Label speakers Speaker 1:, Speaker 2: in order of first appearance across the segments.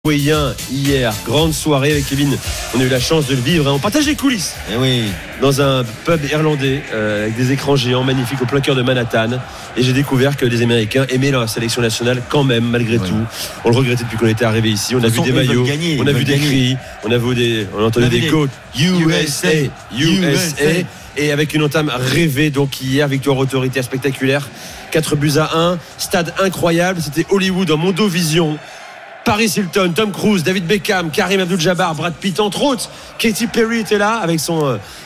Speaker 1: Hier, grande soirée avec Kevin. On a eu la chance de le vivre. On partage les coulisses.
Speaker 2: Et oui.
Speaker 1: Dans un pub irlandais avec des écrans géants magnifiques au plein cœur de Manhattan. Et j'ai découvert que les Américains aimaient la sélection nationale quand même, malgré tout. On le regrettait depuis qu'on était arrivé ici. On a vu des maillots, on a vu des cris, on a entendu des quotes USA. Et avec une entame rêvée, donc hier, victoire autoritaire spectaculaire, 4-1, stade incroyable. C'était Hollywood en Mondovision. Paris Hilton, Tom Cruise, David Beckham, Karim Abdul-Jabbar, Brad Pitt, entre autres. Katy Perry était là avec son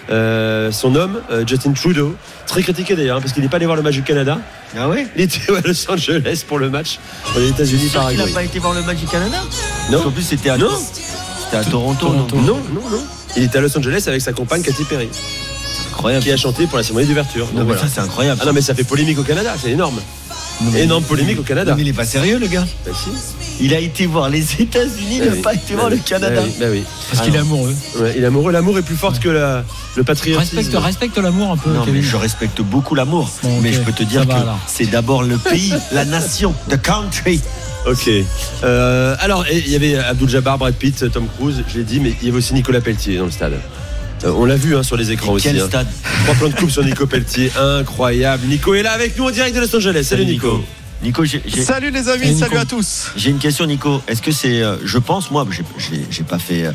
Speaker 1: homme, Justin Trudeau. Très critiqué d'ailleurs, parce qu'il n'est pas allé voir le match du Canada.
Speaker 2: Ah ouais.
Speaker 1: Il était à Los Angeles pour le match aux États-Unis, par
Speaker 2: exemple. Il n'a pas été voir le match du Canada. Non. En plus, c'était à Toronto.
Speaker 1: Non. Il était à Los Angeles avec sa compagne Katy Perry.
Speaker 2: Incroyable.
Speaker 1: Qui a chanté pour la cérémonie d'ouverture.
Speaker 2: Non, mais ça, c'est incroyable.
Speaker 1: Ah non, mais ça fait polémique au Canada, c'est énorme. Énorme polémique au Canada.
Speaker 2: Non, mais il n'est pas sérieux, le gars.
Speaker 1: Bah, si.
Speaker 2: Il a été voir les États-Unis, il n'a pas été voir le Canada.
Speaker 1: Oui.
Speaker 3: Parce qu'il est amoureux.
Speaker 1: Ouais, il est amoureux. L'amour est plus fort que le patriotisme.
Speaker 3: Respecte l'amour un peu.
Speaker 2: Non, mais je respecte beaucoup l'amour. Bon, mais je peux te dire que c'est d'abord le pays, la nation, the country.
Speaker 1: Ok. Alors, il y avait Abdul-Jabbar, Brad Pitt, Tom Cruise, je l'ai dit, mais il y avait aussi Nicolas Pelletier dans le stade. On l'a vu sur les écrans aussi.
Speaker 2: Quel stade
Speaker 1: 3 plans de coupe sur Nico Pelletier, incroyable. Nico est là avec nous en direct de Los Angeles. Salut Nico.
Speaker 4: Salut les amis, salut à tous.
Speaker 2: J'ai une question, Nico. Est-ce que c'est, je pense, moi, j'ai pas fait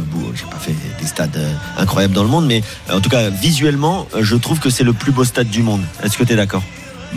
Speaker 2: des stades incroyables dans le monde, mais en tout cas visuellement, je trouve que c'est le plus beau stade du monde. Est-ce que tu es d'accord?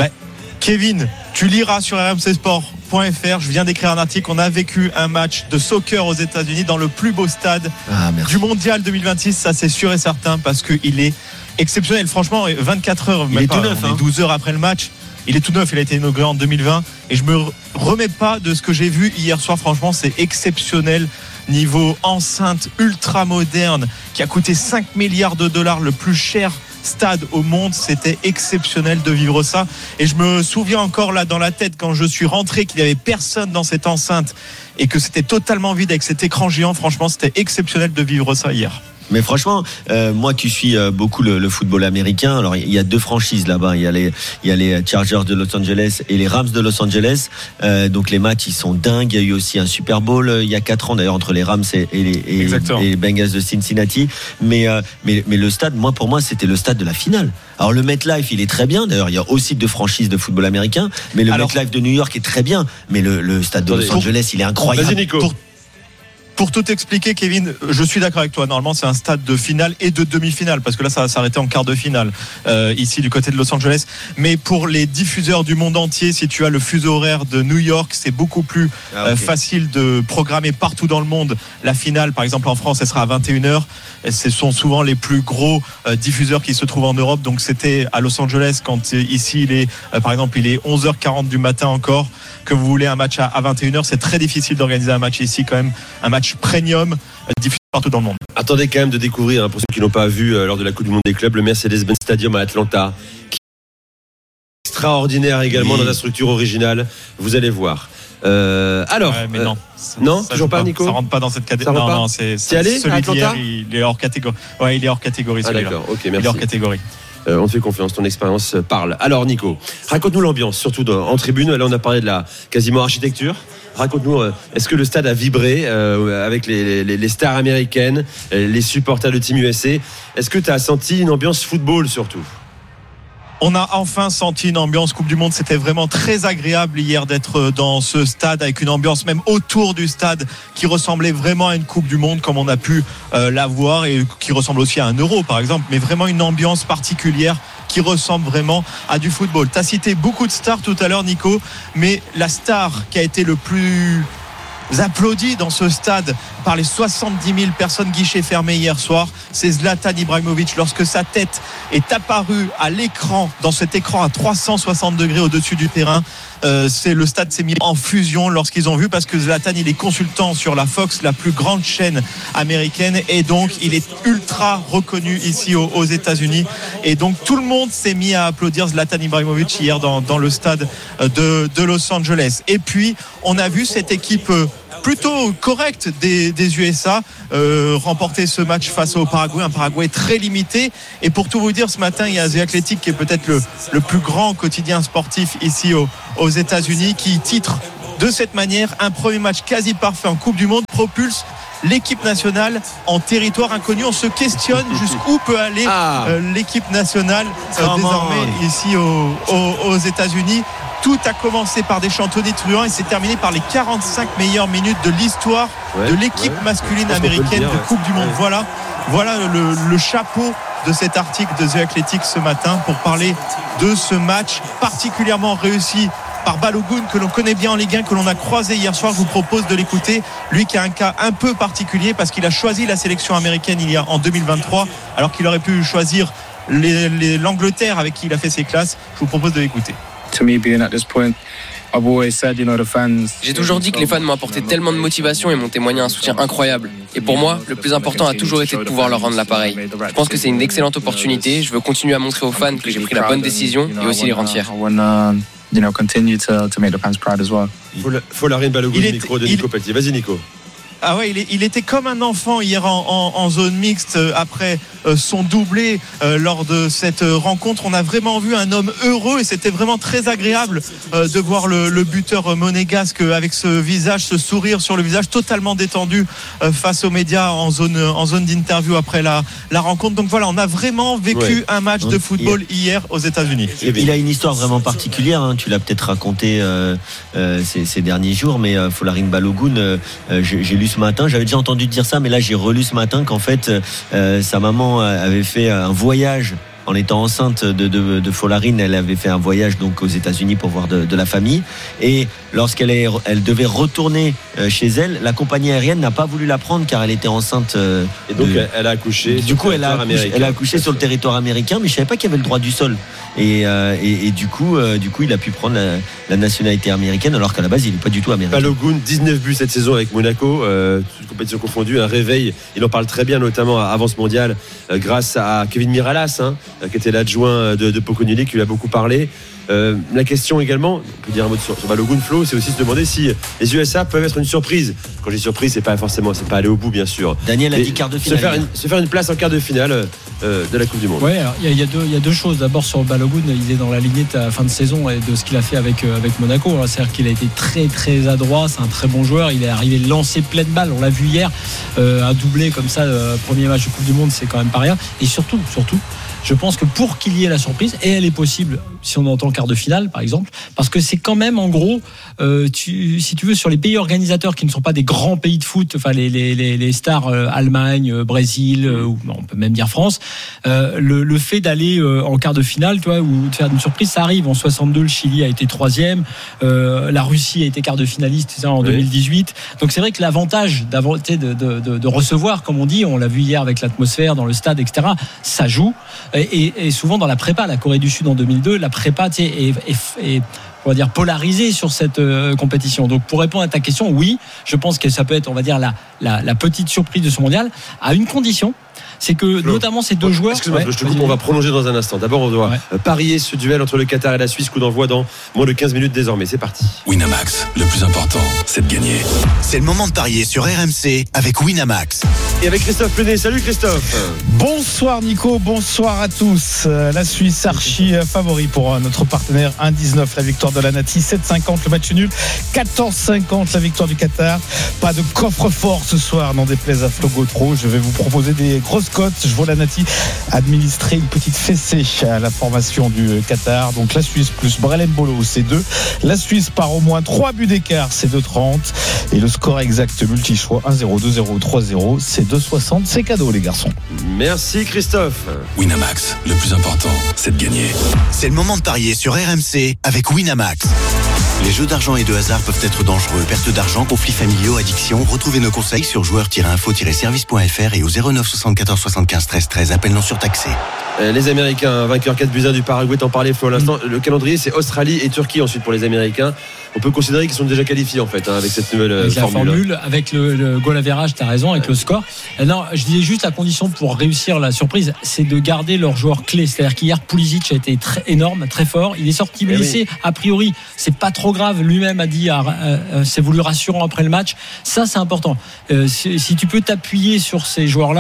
Speaker 4: Kevin, tu liras sur rmcsport.fr. Je viens d'écrire un article. On a vécu un match de soccer aux États-Unis dans le plus beau stade du mondial 2026. Ça, c'est sûr et certain parce qu'il est exceptionnel. Franchement, 24 heures,
Speaker 2: il est tout neuf,
Speaker 4: 12 heures après le match. Il est tout neuf, il a été inauguré en 2020 et je me remets pas de ce que j'ai vu hier soir. Franchement, c'est exceptionnel. Niveau enceinte ultra moderne qui a coûté 5 milliards de dollars, le plus cher stade au monde. C'était exceptionnel de vivre ça. Et je me souviens encore là dans la tête quand je suis rentré qu'il n'y avait personne dans cette enceinte et que c'était totalement vide avec cet écran géant. Franchement, c'était exceptionnel de vivre ça hier.
Speaker 2: Mais franchement, moi qui suis beaucoup le football américain, alors il y a 2 franchises là-bas. Il y a les Chargers de Los Angeles et les Rams de Los Angeles. Donc les matchs, ils sont dingues. Il y a eu aussi un Super Bowl il y a 4 ans d'ailleurs entre les Rams et les Bengals de Cincinnati. Mais le stade, pour moi, c'était le stade de la finale. Alors le MetLife, il est très bien. D'ailleurs, il y a aussi 2 franchises de football américain. Mais le MetLife de New York est très bien. Mais le stade de Los Angeles, il est incroyable.
Speaker 1: Vas-y, Nico.
Speaker 4: Pour tout expliquer, Kevin, je suis d'accord avec toi. Normalement, c'est un stade de finale et de demi-finale, parce que là, ça va s'arrêter en quart de finale, ici du côté de Los Angeles. Mais pour les diffuseurs du monde entier, si tu as le fuseau horaire de New York, c'est beaucoup plus facile de programmer partout dans le monde la finale. Par exemple, en France, elle sera à 21h. Ce sont souvent les plus gros diffuseurs qui se trouvent en Europe. Donc, c'était à Los Angeles quand ici, il est 11h40 du matin encore, que vous voulez un match à 21h. C'est très difficile d'organiser un match ici, quand même. Un match premium diffusé partout dans le monde.
Speaker 1: Attendez quand même de découvrir, pour ceux qui n'ont pas vu lors de la Coupe du Monde des clubs, le Mercedes-Benz Stadium à Atlanta, qui est extraordinaire également dans la structure originale. Vous allez voir.
Speaker 4: Mais non,
Speaker 1: toujours pas, Nico.
Speaker 4: Ça rentre pas dans cette catégorie. Non, c'est
Speaker 1: allé
Speaker 4: celui d'hier, il est hors catégorie. Ouais, il est hors catégorie.
Speaker 1: D'accord. Ok, merci.
Speaker 4: Il est hors catégorie.
Speaker 1: On te fait confiance, ton expérience parle. Alors Nico, raconte-nous l'ambiance, surtout en tribune. Là, on a parlé de la quasiment architecture. Raconte-nous, est-ce que le stade a vibré avec les stars américaines, les supporters de Team USA? Est-ce que tu as senti une ambiance football surtout?
Speaker 4: On a enfin senti une ambiance Coupe du Monde. C'était vraiment très agréable hier d'être dans ce stade avec une ambiance même autour du stade qui ressemblait vraiment à une Coupe du Monde comme on a pu la voir et qui ressemble aussi à un Euro par exemple, mais vraiment une ambiance particulière qui ressemble vraiment à du football. Tu as cité beaucoup de stars tout à l'heure, Nico, mais la star qui a été le plus applaudi dans ce stade par les 70 000 personnes guichets fermés hier soir, c'est Zlatan Ibrahimović. Lorsque sa tête est apparue à l'écran, dans cet écran à 360 degrés au-dessus du terrain, le stade s'est mis en fusion lorsqu'ils ont vu, parce que Zlatan, il est consultant sur la Fox, la plus grande chaîne américaine, et donc il est ultra reconnu ici aux États-Unis, et donc tout le monde s'est mis à applaudir Zlatan Ibrahimović hier dans le stade de Los Angeles. Et puis on a vu cette équipe plutôt correcte des USA remporter ce match face au Paraguay, un Paraguay très limité. Et pour tout vous dire, ce matin il y a The Athletic, qui est peut-être le plus grand quotidien sportif ici aux États-Unis, qui titre De cette manière, un premier match quasi parfait en Coupe du Monde propulse l'équipe nationale en territoire inconnu. On se questionne jusqu'où peut aller l'équipe nationale désormais ici aux États-Unis. Tout a commencé par des chants tonitruants et s'est terminé par les 45 meilleures minutes de l'histoire de l'équipe masculine américaine de Coupe du Monde. Voilà le chapeau de cet article de The Athletic ce matin pour parler de ce match particulièrement réussi par Balogun, que l'on connaît bien en Ligue 1, que l'on a croisé hier soir. Je vous propose de l'écouter, lui qui a un cas un peu particulier parce qu'il a choisi la sélection américaine en 2023 alors qu'il aurait pu choisir l'Angleterre avec qui il a fait ses classes. Je vous propose de l'écouter.
Speaker 3: J'ai toujours dit que les fans m'ont apporté tellement de motivation et m'ont témoigné un soutien incroyable. Et pour moi, le plus important a toujours été de pouvoir leur rendre l'appareil. Je pense que c'est une excellente opportunité. Je veux continuer à montrer aux fans que j'ai pris la bonne décision et aussi les rendre fiers.
Speaker 5: Continue to make the fans proud as well.
Speaker 1: Folarin Balogun, micro de Nico Pelletier. Vas-y Nico.
Speaker 4: Ah ouais, il était comme un enfant hier en zone mixte après son doublé lors de cette rencontre. On a vraiment vu un homme heureux et c'était vraiment très agréable de voir le buteur monégasque avec ce visage, ce sourire sur le visage totalement détendu face aux médias en zone d'interview après la rencontre. Donc voilà, on a vraiment vécu un match de football hier aux États-Unis.
Speaker 2: Il a une histoire vraiment particulière, hein. Tu l'as peut-être raconté ces derniers jours, mais Folarin Balogun, j'ai lu ce matin, j'avais déjà entendu dire ça, mais là j'ai relu ce matin qu'en fait sa maman avait fait un voyage en étant enceinte de Folarin. Elle avait fait un voyage donc aux États-Unis pour voir de la famille, et lorsqu'elle devait retourner chez elle, la compagnie aérienne n'a pas voulu la prendre car elle était enceinte
Speaker 1: et donc elle a accouché.
Speaker 2: Du coup elle a accouché sur le territoire américain, mais je savais pas qu'il y avait le droit du sol, et du coup il a pu prendre la nationalité américaine alors qu'à la base il n'est pas du tout américain.
Speaker 1: Balogun, 19 buts cette saison avec Monaco, toutes compétitions confondues, un réveil, il en parle très bien notamment avant ce mondial grâce à Kevin Miralas, qui était l'adjoint de Pocognoni, qui lui a beaucoup parlé. La question également, on peut dire un mot sur Balogun, Flo, c'est aussi se demander si les USA peuvent être une surprise. Quand je dis surprise, c'est pas aller au bout, bien sûr.
Speaker 2: Daniel a dit quart de finale.
Speaker 1: Se faire une place en quart de finale de la Coupe du Monde.
Speaker 6: Ouais, il y a deux choses. D'abord sur Balogun, il est dans la lignée de la fin de saison et de ce qu'il a fait avec Monaco. C'est-à-dire qu'il a été très très adroit, c'est un très bon joueur. Il est arrivé lancé pleine balle. On l'a vu hier, un doublé comme ça, premier match de Coupe du Monde, c'est quand même pas rien. Et surtout, je pense que pour qu'il y ait la surprise, et elle est possible si on entend quart de finale par exemple, parce que c'est quand même en gros si tu veux, sur les pays organisateurs qui ne sont pas des grands pays de foot, enfin les stars Allemagne, Brésil, ou on peut même dire France, le fait d'aller en quart de finale, tu vois, ou de faire une surprise, ça arrive. En 62 le Chili a été 3e, la Russie a été quart de finaliste en 2018. Donc c'est vrai que l'avantage de recevoir, comme on dit, on l'a vu hier avec l'atmosphère dans le stade, etc., ça joue. Et souvent dans la prépa, la Corée du Sud en 2002, la prépa est on va dire polarisée sur cette compétition. Donc pour répondre à ta question, oui, je pense que ça peut être, on va dire, la petite surprise de ce mondial, à une condition, c'est que Flo, notamment ces deux joueurs.
Speaker 1: Excuse-moi, je te coupe, on va prolonger dans un instant. D'abord, on doit parier ce duel entre le Qatar et la Suisse, coup d'envoi dans moins de 15 minutes désormais. C'est parti.
Speaker 7: Winamax, le plus important, c'est de gagner. C'est le moment de parier sur RMC avec Winamax.
Speaker 1: Et avec Christophe Plenet. Salut Christophe.
Speaker 8: Bonsoir Nico, bonsoir à tous. La Suisse archi favori pour notre partenaire 1,19 la victoire de la Nati, 7,50 le match nul, 14,50 la victoire du Qatar. Pas de coffre-fort ce soir, n'en déplaise à Flo Gautreau. Je vais vous proposer des grosses cotes. Je vois la Nati administrer une petite fessée à la formation du Qatar. Donc la Suisse plus Brelem Bolo, c'est 2. La Suisse par au moins 3 buts d'écart, c'est 2,30. Et le score exact multi-choix 1-0, 2-0, 3-0, c'est 2,60. C'est cadeau les garçons.
Speaker 1: Merci Christophe.
Speaker 7: Winamax, le plus important, c'est de gagner. C'est le moment de parier sur RMC avec Winamax. Les jeux d'argent et de hasard peuvent être dangereux. Perte d'argent, conflits familiaux, addiction. Retrouvez nos conseils sur joueurs-info-service.fr et au 09 74 75 13 13. Appel non surtaxé.
Speaker 1: Les Américains, vainqueurs 4-1 du Paraguay, t'en parlais Flo à l'instant. Le calendrier, c'est Australie et Turquie ensuite pour les Américains. On peut considérer qu'ils sont déjà qualifiés en fait, avec cette nouvelle formule.
Speaker 6: Avec le goal average, t'as raison, avec le score. Non, je disais juste la condition pour réussir la surprise, c'est de garder leurs joueurs clés. C'est-à-dire qu'hier, Pulisic a été très énorme, très fort. Il est sorti blessé. A priori, c'est pas trop grave. Lui-même a dit, s'est voulu rassurant après le match. Ça, c'est important. Si tu peux t'appuyer sur ces joueurs-là,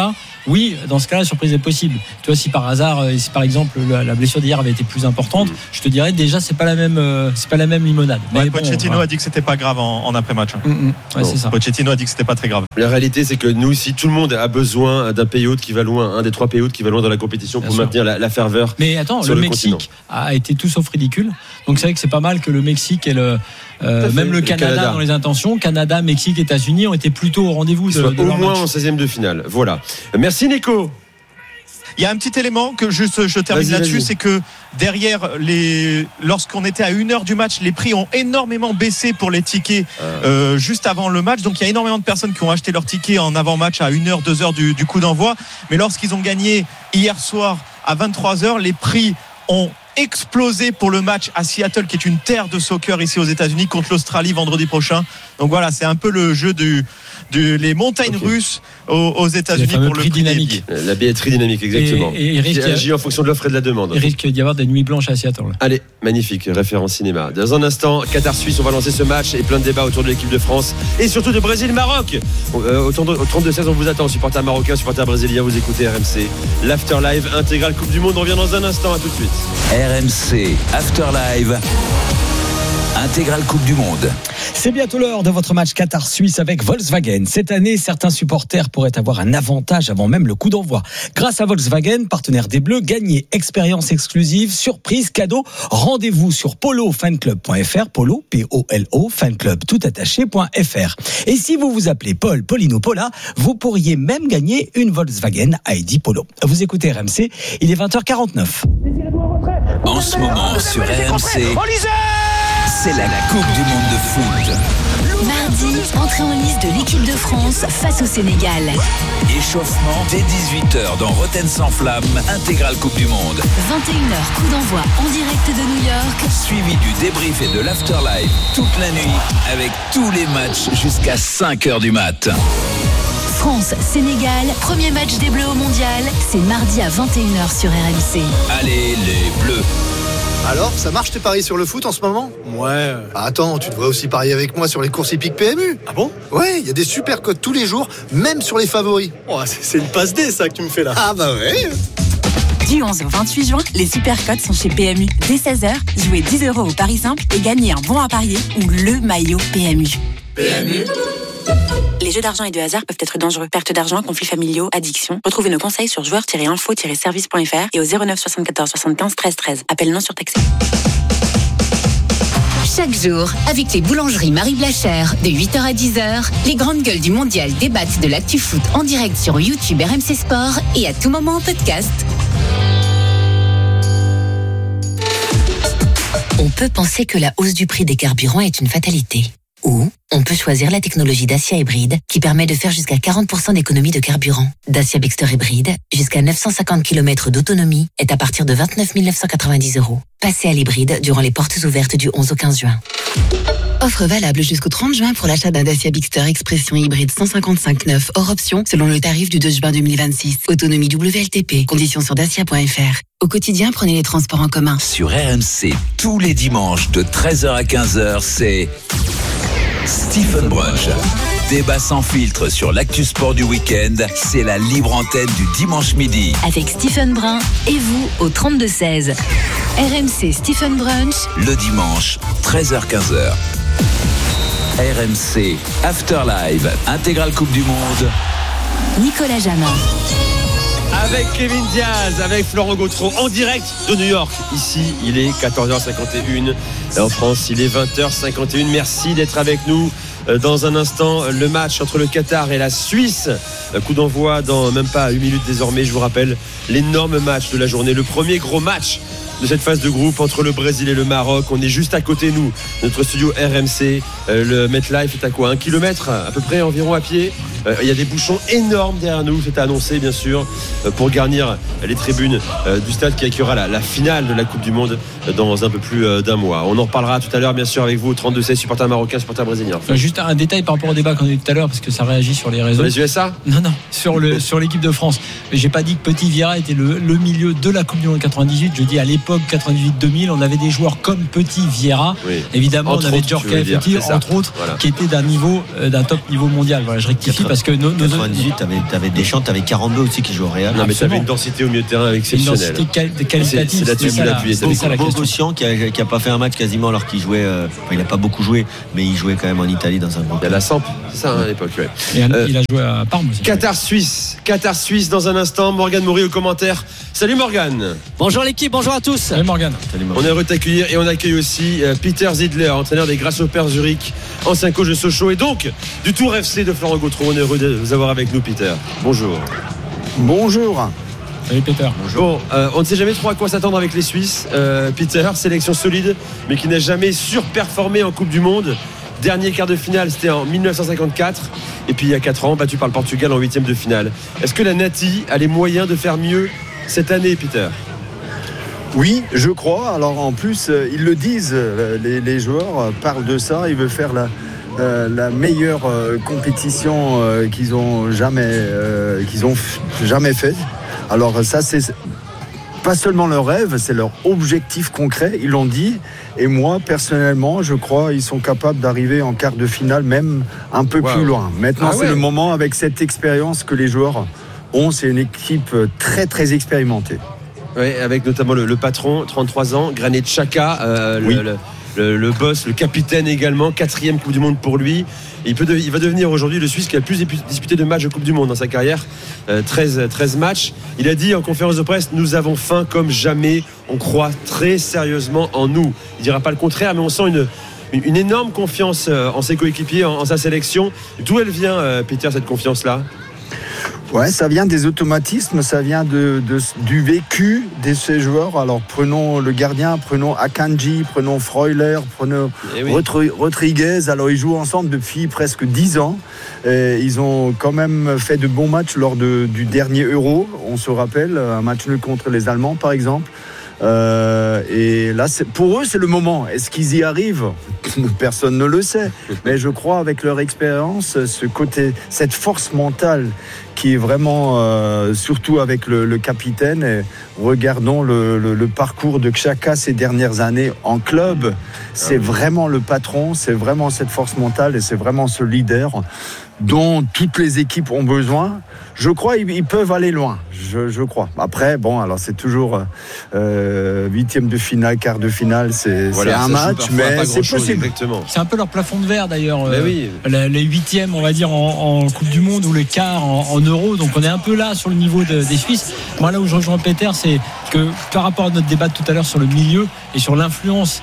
Speaker 6: oui, dans ce cas-là, la surprise est possible. Tu vois, si par hasard, si par exemple la blessure d'hier avait été plus importante, je te dirais déjà c'est pas la même limonade.
Speaker 4: Mais Pochettino a dit que c'était pas grave en après-match.
Speaker 6: Ouais, c'est ça.
Speaker 4: Pochettino a dit que c'était pas très grave.
Speaker 1: La réalité, c'est que nous, si tout le monde a besoin d'un pays hôte qui va loin, un des 3 pays hôtes qui va loin dans la compétition pour maintenir la ferveur.
Speaker 6: Mais attends, le Mexique a été tout sauf ridicule. Donc c'est vrai que c'est pas mal que le Mexique et même le Canada dans les intentions. Canada, Mexique, États-Unis ont été plutôt au rendez-vous de
Speaker 1: au moins en 16e de finale. Voilà. Merci Nico.
Speaker 4: Il y a un petit élément que je termine là-dessus, c'est que derrière lorsqu'on était à 1 heure du match, les prix ont énormément baissé pour les tickets juste avant le match. Donc il y a énormément de personnes qui ont acheté leurs tickets en avant-match à 1 heure, 2 heures du coup d'envoi. Mais lorsqu'ils ont gagné hier soir à 23h, les prix ont explosé pour le match à Seattle, qui est une terre de soccer ici aux États-Unis, contre l'Australie vendredi prochain. Donc voilà, c'est un peu le jeu les montagnes russes aux États-Unis pour le prix dynamique.
Speaker 1: La billetterie dynamique, exactement.
Speaker 6: Et
Speaker 1: qui agit en fonction de l'offre et de la demande.
Speaker 6: Il risque d'y avoir des nuits blanches à Seattle.
Speaker 1: Allez, magnifique, référence cinéma. Dans un instant, Qatar-Suisse, on va lancer ce match et plein de débats autour de l'équipe de France et surtout de Brésil-Maroc. Au 32-16, on vous attend, supporters marocains, supporters brésiliens, vous écoutez RMC. L'After Live intégrale Coupe du Monde, on revient dans un instant, à tout de suite.
Speaker 9: RMC After Live intégrale Coupe du Monde.
Speaker 10: C'est bientôt l'heure de votre match Qatar-Suisse avec Volkswagen. Cette année, certains supporters pourraient avoir un avantage avant même le coup d'envoi. Grâce à Volkswagen, partenaire des Bleus, gagnez expérience exclusive, surprise, cadeau. Rendez-vous sur polofanclub.fr, polo, P-O-L-O, fanclub, toutattaché.fr. Et si vous vous appelez Paul, Pauline ou Paula, vous pourriez même gagner une Volkswagen ID Polo. Vous écoutez RMC, il est 20h49.
Speaker 9: En ce moment, sur RMC, c'est la Coupe du Monde de foot.
Speaker 11: Mardi, entrée en lice de l'équipe de France face au Sénégal.
Speaker 9: Échauffement dès 18h dans Rotten sans flamme, intégrale Coupe du Monde.
Speaker 11: 21h, coup d'envoi en direct de New York.
Speaker 9: Suivi du débrief et de l'afterlife toute la nuit avec tous les matchs jusqu'à 5h du mat'.
Speaker 11: France-Sénégal, premier match des Bleus au Mondial. C'est mardi à 21h sur RMC.
Speaker 9: Allez les Bleus.
Speaker 12: Alors, ça marche tes paris sur le foot en ce moment ?
Speaker 13: Ouais.
Speaker 12: Attends, tu devrais aussi parier avec moi sur les courses hippiques PMU.
Speaker 13: Ah bon ?
Speaker 12: Ouais, il y a des super codes tous les jours, même sur les favoris.
Speaker 13: Oh, c'est une passe D ça que tu me fais là.
Speaker 12: Ah bah ouais.
Speaker 14: Du 11 au 28 juin, les super codes sont chez PMU. Dès 16h, jouez 10 € au pari simple et gagnez un bon à parier ou le maillot PMU.
Speaker 11: PMU.
Speaker 14: Les jeux d'argent et de hasard peuvent être dangereux. Perte d'argent, conflits familiaux, addiction. Retrouvez nos conseils sur joueurs-info-service.fr et au 09 74 75 13 13. Appel non surtaxé.
Speaker 11: Chaque jour, avec les boulangeries Marie Blachère, de 8h à 10h, les grandes gueules du mondial débattent de l'actu foot en direct sur YouTube RMC Sport et à tout moment en podcast. On peut penser que la hausse du prix des carburants est une fatalité. Ou on peut choisir la technologie Dacia Hybride qui permet de faire jusqu'à 40% d'économie de carburant. Dacia Bigster Hybride, jusqu'à 950 km d'autonomie, est à partir de 29 990 €. Passez à l'hybride durant les portes ouvertes du 11 au 15 juin.
Speaker 14: Offre valable jusqu'au 30 juin pour l'achat d'un Dacia Bigster Expression hybride 155/9 hors option selon le tarif du 2 juin 2026. Autonomie WLTP. Conditions sur dacia.fr. Au quotidien, prenez les transports en commun.
Speaker 9: Sur RMC, tous les dimanches de 13h à 15h, c'est Stephen Brunch. Débat sans filtre sur l'actu sport du week-end, c'est la libre antenne du dimanche midi.
Speaker 11: Avec Stephen Brun et vous au 32-16. RMC Stephen Brunch.
Speaker 9: Le dimanche, 13h-15h. RMC After Live, intégrale Coupe du Monde.
Speaker 11: Nicolas Jamin.
Speaker 1: Avec Kevin Diaz, avec Florent Gautreau, en direct de New York. Ici, il est 14h51. En France, il est 20h51. Merci d'être avec nous. Dans un instant, le match entre le Qatar et la Suisse. Coup d'envoi dans même pas 8 minutes désormais. Je vous rappelle l'énorme match de la journée. Le premier gros match de cette phase de groupe entre le Brésil et le Maroc. On est juste à côté, nous, notre studio RMC. Le MetLife est à quoi, 1 kilomètre à peu près environ à pied. Il y a des bouchons énormes derrière nous, c'est annoncé bien sûr, pour garnir les tribunes du stade qui accueillera la finale de la Coupe du Monde dans un peu plus d'un mois. On en reparlera tout à l'heure bien sûr avec vous, 32-16, supporters marocains, supporters brésiliens.
Speaker 6: Juste un détail par rapport au débat qu'on a eu tout à l'heure, parce que ça réagit sur les réseaux.
Speaker 1: Sur les USA ?
Speaker 6: Non, sur l'équipe de France. J'ai pas dit que Petit Vieira était le milieu de la Coupe du Monde 98, je dis à l'époque l'époque 98-2000, on avait des joueurs comme Petit, Vieira. Oui. Évidemment, on avait Djorkaeff Petit, entre autres, qui était d'un top niveau mondial. Voilà, je rectifie parce que
Speaker 2: 98, t'avais Deschamps, t'avais 42 aussi qui jouent au Real.
Speaker 1: Non, mais t'avais une densité au milieu de terrain exceptionnelle.
Speaker 6: Une densité qualitative.
Speaker 1: C'est là-dessus qu'il appuyait.
Speaker 2: Bogossian qui a pas fait un match quasiment alors qu'il jouait. Il n'a pas beaucoup joué, mais il jouait quand même en Italie dans un groupe.
Speaker 1: Il y a la Samp, c'est ça à l'époque. Ouais.
Speaker 6: Et il a joué à Parme aussi.
Speaker 1: Qatar-Suisse dans un instant. Morgane Maury au commentaire. Salut Morgane.
Speaker 10: Bonjour l'équipe, bonjour à tous.
Speaker 6: Salut Morgane.
Speaker 1: On est heureux de t'accueillir et on accueille aussi Peter Zidler, entraîneur des Grasshoppers Zurich, ancien coach de Sochaux et donc du Tour FC de Florent Gautreau. On est heureux de vous avoir avec nous, Peter. Bonjour.
Speaker 15: Bonjour.
Speaker 6: Salut Peter.
Speaker 1: Bon, on ne sait jamais trop à quoi s'attendre avec les Suisses. Peter, sélection solide, mais qui n'a jamais surperformé en Coupe du Monde. Dernier quart de finale, c'était en 1954. Et puis il y a 4 ans, battu par le Portugal en 8e de finale. Est-ce que la Nati a les moyens de faire mieux cette année, Peter ?
Speaker 15: Oui, je crois. Alors en plus, ils le disent, les joueurs parlent de ça. Ils veulent faire la meilleure compétition qu'ils ont jamais fait. Alors ça, c'est pas seulement leur rêve, c'est leur objectif concret. Ils l'ont dit. Et moi, personnellement, je crois qu'ils sont capables d'arriver en quart de finale, même un peu plus loin. Maintenant, c'est le moment avec cette expérience que les joueurs ont. C'est une équipe très, très expérimentée.
Speaker 1: Oui, avec notamment le patron, 33 ans, Granit Xhaka, le boss, le capitaine également, 4e Coupe du Monde pour lui. Il va devenir aujourd'hui le Suisse qui a le plus disputé de matchs de Coupe du Monde dans sa carrière, 13 matchs. Il a dit en conférence de presse, nous avons faim comme jamais, on croit très sérieusement en nous. Il ne dira pas le contraire, mais on sent une énorme confiance en ses coéquipiers, en sa sélection. D'où elle vient, Peter, cette confiance-là ?
Speaker 15: Ouais, ça vient des automatismes, ça vient du vécu de ces joueurs. Alors prenons le gardien, prenons Akanji, prenons Freuler, prenons Rodriguez. Alors ils jouent ensemble depuis presque 10 ans. Et ils ont quand même fait de bons matchs lors du dernier Euro. On se rappelle, un match nul contre les Allemands par exemple. Et là, pour eux, c'est le moment. Est-ce qu'ils y arrivent ? Personne ne le sait. Mais je crois, avec leur expérience, cette force mentale qui est vraiment, surtout avec le capitaine. Et regardons le parcours de Xhaka ces dernières années en club. C'est vraiment le patron, c'est vraiment cette force mentale et c'est vraiment ce leader dont toutes les équipes ont besoin. Je crois qu'ils peuvent aller loin, je crois. Après, bon, alors c'est toujours 8e de finale, quart de finale, c'est un match, mais c'est possible.
Speaker 1: Exactement.
Speaker 6: C'est un peu leur plafond de verre d'ailleurs.
Speaker 1: Oui.
Speaker 6: Les 8e, on va dire, en Coupe du Monde ou les quarts en Euro. Donc on est un peu là sur le niveau des Suisses. Moi, là où je rejoins Peter, c'est que par rapport à notre débat de tout à l'heure sur le milieu et sur l'influence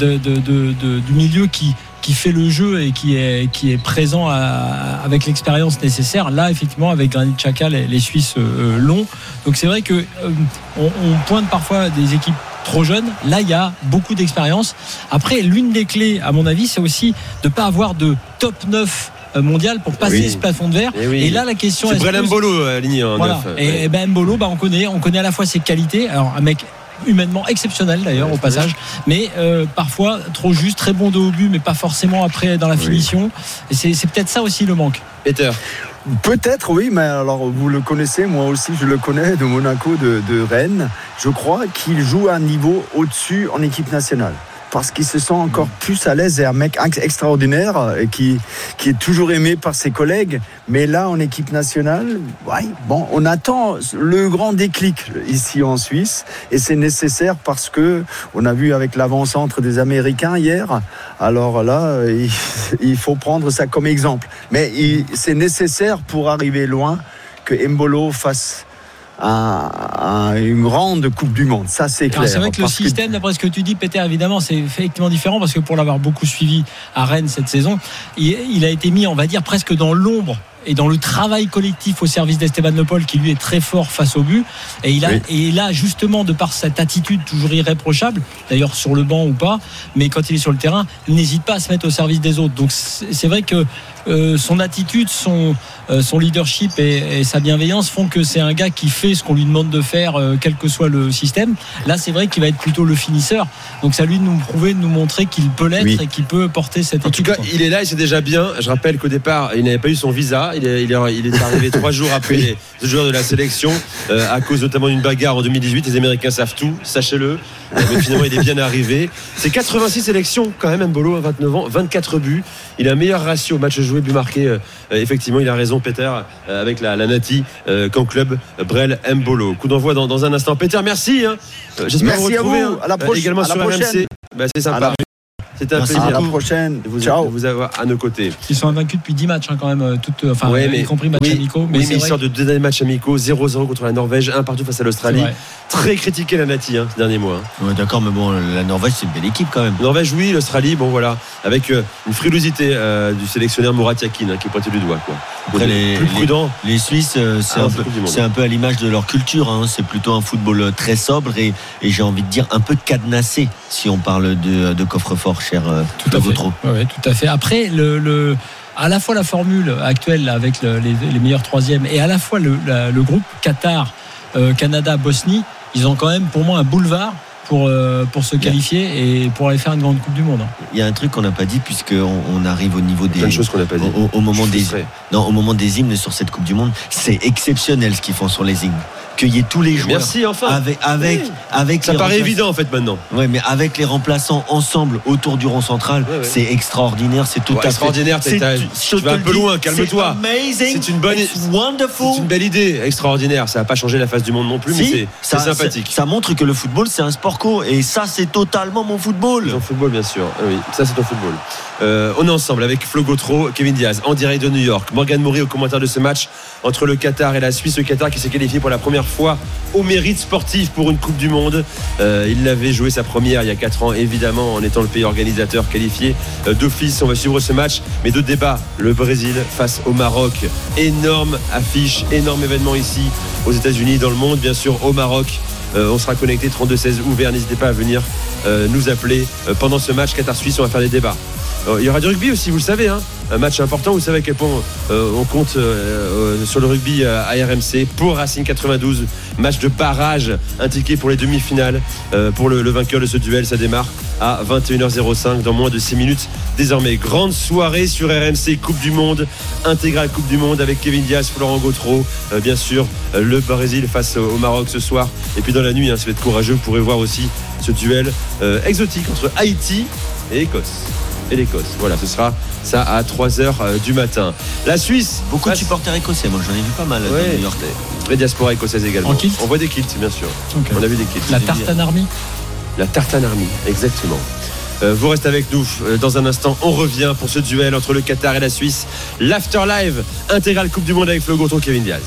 Speaker 6: du milieu qui fait le jeu et qui est présent avec l'expérience nécessaire. Là, effectivement, avec Granit Xhaka, les Suisses l'ont. Donc c'est vrai que on pointe parfois des équipes trop jeunes. Là, il y a beaucoup d'expérience. Après, l'une des clés, à mon avis, c'est aussi de ne pas avoir de top 9 mondial pour passer ce plafond de verre. Et là, la question
Speaker 1: c'est Brel Mbolo aligné en 9.
Speaker 6: Et Mbolo, on connaît à la fois ses qualités. Alors, un mec humainement exceptionnel d'ailleurs au passage, mais parfois trop juste, très bon de haut but, mais pas forcément après dans la finition. Et c'est peut-être ça aussi le manque.
Speaker 1: Peter.
Speaker 15: Peut-être, oui, mais alors vous le connaissez, moi aussi je le connais, de Monaco, de Rennes. Je crois qu'il joue à un niveau au-dessus en équipe nationale. Parce qu'il se sent encore plus à l'aise. C'est un mec extraordinaire qui est toujours aimé par ses collègues. Mais là, en équipe nationale, on attend le grand déclic ici en Suisse. Et c'est nécessaire parce que on a vu avec l'avant-centre des Américains hier. Alors là, il faut prendre ça comme exemple. Mais c'est nécessaire pour arriver loin que Mbolo fasse une grande Coupe du Monde, ça c'est clair.
Speaker 6: Alors c'est vrai que le système, d'après ce que tu dis, Peter, évidemment, c'est effectivement différent parce que pour l'avoir beaucoup suivi à Rennes cette saison, il a été mis, on va dire, presque dans l'ombre et dans le travail collectif au service d'Esteban Le Paul qui lui est très fort face au but et il a justement de par cette attitude toujours irréprochable, d'ailleurs sur le banc ou pas, mais quand il est sur le terrain il n'hésite pas à se mettre au service des autres. Donc c'est vrai que son attitude, son leadership et sa bienveillance font que c'est un gars qui fait ce qu'on lui demande de faire, quel que soit le système. Là, c'est vrai qu'il va être plutôt le finisseur. Donc, ça lui de nous prouver, de nous montrer qu'il peut l'être et qu'il peut porter cette équipe.
Speaker 1: En tout cas, il est là et c'est déjà bien. Je rappelle qu'au départ, il n'avait pas eu son visa. Il est arrivé 3 jours après les joueurs de la sélection, à cause notamment d'une bagarre en 2018. Les Américains savent tout, sachez-le. Mais finalement, il est bien arrivé. C'est 86 sélections quand même, Mbolo, à 29 ans, 24 buts. Il a un meilleur ratio match joué, but marqué. Effectivement, il a raison, Peter, avec la Nati Camp Club Brel Mbolo. Coup d'envoi dans un instant. Peter, merci. J'espère vous retrouver
Speaker 15: à la
Speaker 1: également sur RMC. C'est sympa. C'était un plaisir.
Speaker 15: À la prochaine.
Speaker 1: De vous avoir à nos côtés.
Speaker 6: Ils sont invaincus depuis 10 matchs quand même, y compris matchs amicaux.
Speaker 1: Mais ils sortent de 2 derniers matchs amicaux, 0-0 contre la Norvège, 1 partout face à l'Australie. Très critiqué la Nati ces derniers mois.
Speaker 2: Ouais, d'accord, mais bon, la Norvège c'est une belle équipe quand même.
Speaker 1: Norvège, oui, l'Australie, bon voilà, avec une frilosité du sélectionneur Murat Yakin qui est pointé du doigt.
Speaker 2: Après,
Speaker 1: plus prudent.
Speaker 2: Les Suisses, c'est un peu à l'image de leur culture. C'est plutôt un football très sobre et j'ai envie de dire un peu cadenassé si on parle de coffre-fort, cher Vautreau.
Speaker 6: Oui, tout à fait. Après, à la fois la formule actuelle là, avec les meilleurs troisièmes et à la fois le groupe Qatar, Canada, Bosnie, ils ont quand même pour moi un boulevard pour se qualifier et pour aller faire une grande Coupe du Monde.
Speaker 2: Il y a un truc qu'on n'a pas dit puisqu'on arrive au niveau des...
Speaker 1: Plein de choses qu'on n'a pas dit.
Speaker 2: Au moment des hymnes sur cette Coupe du Monde, c'est exceptionnel ce qu'ils font sur les hymnes. Qu'il y ait tous les joueurs.
Speaker 1: Merci, enfin.
Speaker 2: Avec
Speaker 1: ça paraît évident en fait maintenant.
Speaker 2: Oui, mais avec les remplaçants ensemble autour du rond central, c'est extraordinaire. C'est tout à fait
Speaker 1: extraordinaire. Tu vas un peu loin, calme-toi. C'est une belle idée, extraordinaire. Ça n'a pas changé la face du monde non plus, mais c'est sympathique.
Speaker 2: Ça montre que le football, c'est un sport co. Et ça, c'est totalement mon football.
Speaker 1: Ton football, bien sûr. Oui, ça, c'est ton football. On est ensemble avec Flo Gautreau, Kevin Diaz, en direct de New York. Morgane Maury au commentaire de ce match entre le Qatar et la Suisse. Le Qatar qui s'est qualifié pour la première fois au mérite sportif pour une Coupe du Monde. Il avait joué sa première il y a 4 ans, évidemment, en étant le pays organisateur qualifié d'office. On va suivre ce match, mais 2 débats. Le Brésil face au Maroc. Énorme affiche, énorme événement ici aux États-Unis, dans le monde, bien sûr, au Maroc. On sera connecté 32-16 ouvert. N'hésitez pas à venir nous appeler pendant ce match Qatar-Suisse. On va faire des débats. Il y aura du rugby aussi, vous le savez, un match important. Vous savez à quel point on compte sur le rugby à RMC pour Racing 92. Match de barrage, un ticket pour les demi-finales pour le vainqueur de ce duel. Ça démarre à 21h05 dans moins de 6 minutes. Désormais, grande soirée sur RMC, Coupe du Monde, intégrale Coupe du Monde avec Kevin Diaz, Florent Gautreau, bien sûr, le Brésil face au Maroc ce soir. Et puis dans la nuit, ça va être courageux, vous pourrez voir aussi ce duel exotique entre Haïti et Écosse. Et l'Écosse. Voilà, ce sera ça à 3h du matin. La Suisse.
Speaker 2: Beaucoup de supporters écossais, moi j'en ai vu pas mal dans New York.
Speaker 1: Vraie diaspora écossaise également. On voit des kilts, bien sûr. Okay. On a vu des kilts.
Speaker 6: La Tartan Army.
Speaker 1: La Tartan Army, exactement. Vous restez avec nous dans un instant. On revient pour ce duel entre le Qatar et la Suisse. L'After Live, intégrale Coupe du Monde avec Flo Gautreau, Kevin Diaz.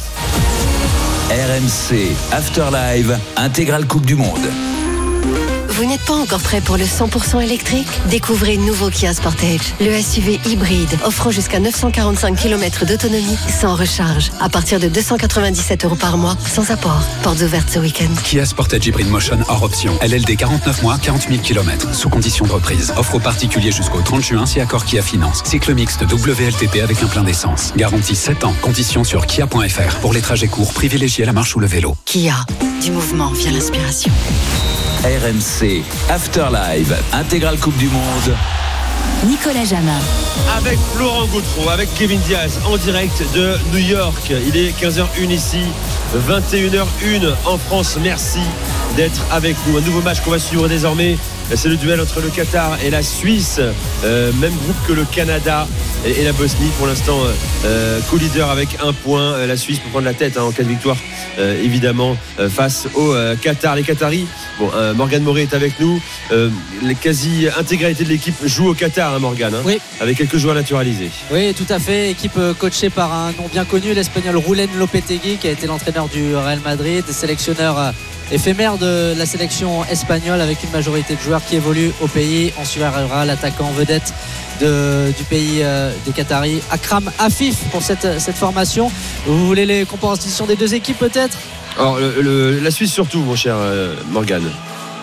Speaker 9: RMC After Live, intégrale Coupe du Monde.
Speaker 16: Vous n'êtes pas encore prêt pour le 100% électrique ? Découvrez le nouveau Kia Sportage, le SUV hybride offrant jusqu'à 945 km d'autonomie sans recharge, à partir de 297 € par mois, sans apport. Portes ouvertes ce week-end.
Speaker 17: Kia Sportage Hybrid Motion hors option. LLD 49 mois, 40 000 km, sous condition de reprise. Offre aux particuliers jusqu'au 30 juin si accord Kia Finance. Cycle mixte WLTP avec un plein d'essence. Garantie 7 ans. Conditions sur kia.fr. Pour les trajets courts, privilégiez la marche ou le vélo.
Speaker 16: Kia, du mouvement vient l'inspiration.
Speaker 9: RMC After Live, intégrale Coupe du Monde.
Speaker 16: Nicolas Jamin.
Speaker 1: Avec Florent Gautreau, avec Kevin Diaz, en direct de New York. Il est 15h01 ici, 21h01 en France. Merci d'être avec nous. Un nouveau match qu'on va suivre désormais. C'est le duel entre le Qatar et la Suisse. Même groupe que le Canada et la Bosnie. Pour l'instant, co-leader avec 1 point. La Suisse peut prendre la tête en cas de victoire, évidemment, face au Qatar. Les Qataris. Bon, Morgane Maury est avec nous. La quasi-intégralité de l'équipe joue au Qatar, Morgane.
Speaker 18: Oui.
Speaker 1: Avec quelques joueurs naturalisés.
Speaker 18: Oui, tout à fait. Équipe coachée par un nom bien connu, l'Espagnol Julen Lopetegui, qui a été l'entraîneur du Real Madrid, sélectionneur éphémère de la sélection espagnole, avec une majorité de joueurs qui évoluent au pays. On suivra l'attaquant vedette du pays des Qataris, Akram Afif, pour cette formation. Vous voulez les compositions des deux équipes peut-être ?
Speaker 1: Alors la Suisse surtout, mon cher Morgane.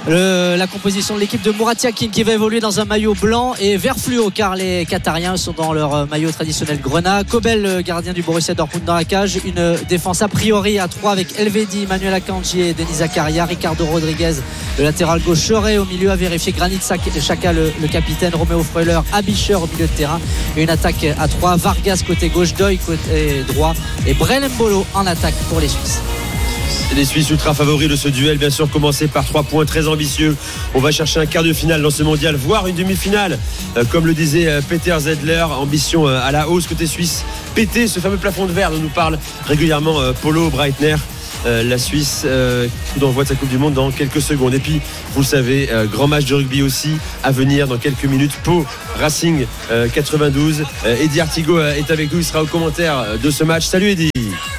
Speaker 18: la composition de l'équipe de Murat Yakin qui va évoluer dans un maillot blanc et vert fluo car les Qatariens sont dans leur maillot traditionnel grenat. Kobel, le gardien du Borussia Dortmund dans la cage. Une défense a priori à 3 avec Elvedi, Manuel Akanji et Denis Zakaria. Ricardo Rodriguez, le latéral gauche. Choré au milieu à vérifier. Granit Xhaka, le capitaine. Roméo Freuler, Abischer au milieu de terrain. Et une attaque à 3. Vargas côté gauche, Doy côté droit et Brel Mbolo en attaque pour les Suisses.
Speaker 1: Les Suisses ultra favoris de ce duel, bien sûr, commencé par 3 points très ambitieux. On va chercher un quart de finale dans ce mondial, voire une demi-finale, comme le disait Peter Zedler. Ambition à la hausse côté suisse, péter ce fameux plafond de verre dont nous parle régulièrement Polo Breitner. La Suisse, coup d'envoi de sa Coupe du Monde dans quelques secondes. Et puis, vous le savez, grand match de rugby aussi à venir dans quelques minutes. Pau Racing 92. Eddy Artigo est avec nous, il sera au commentaire de ce match. Salut Eddy.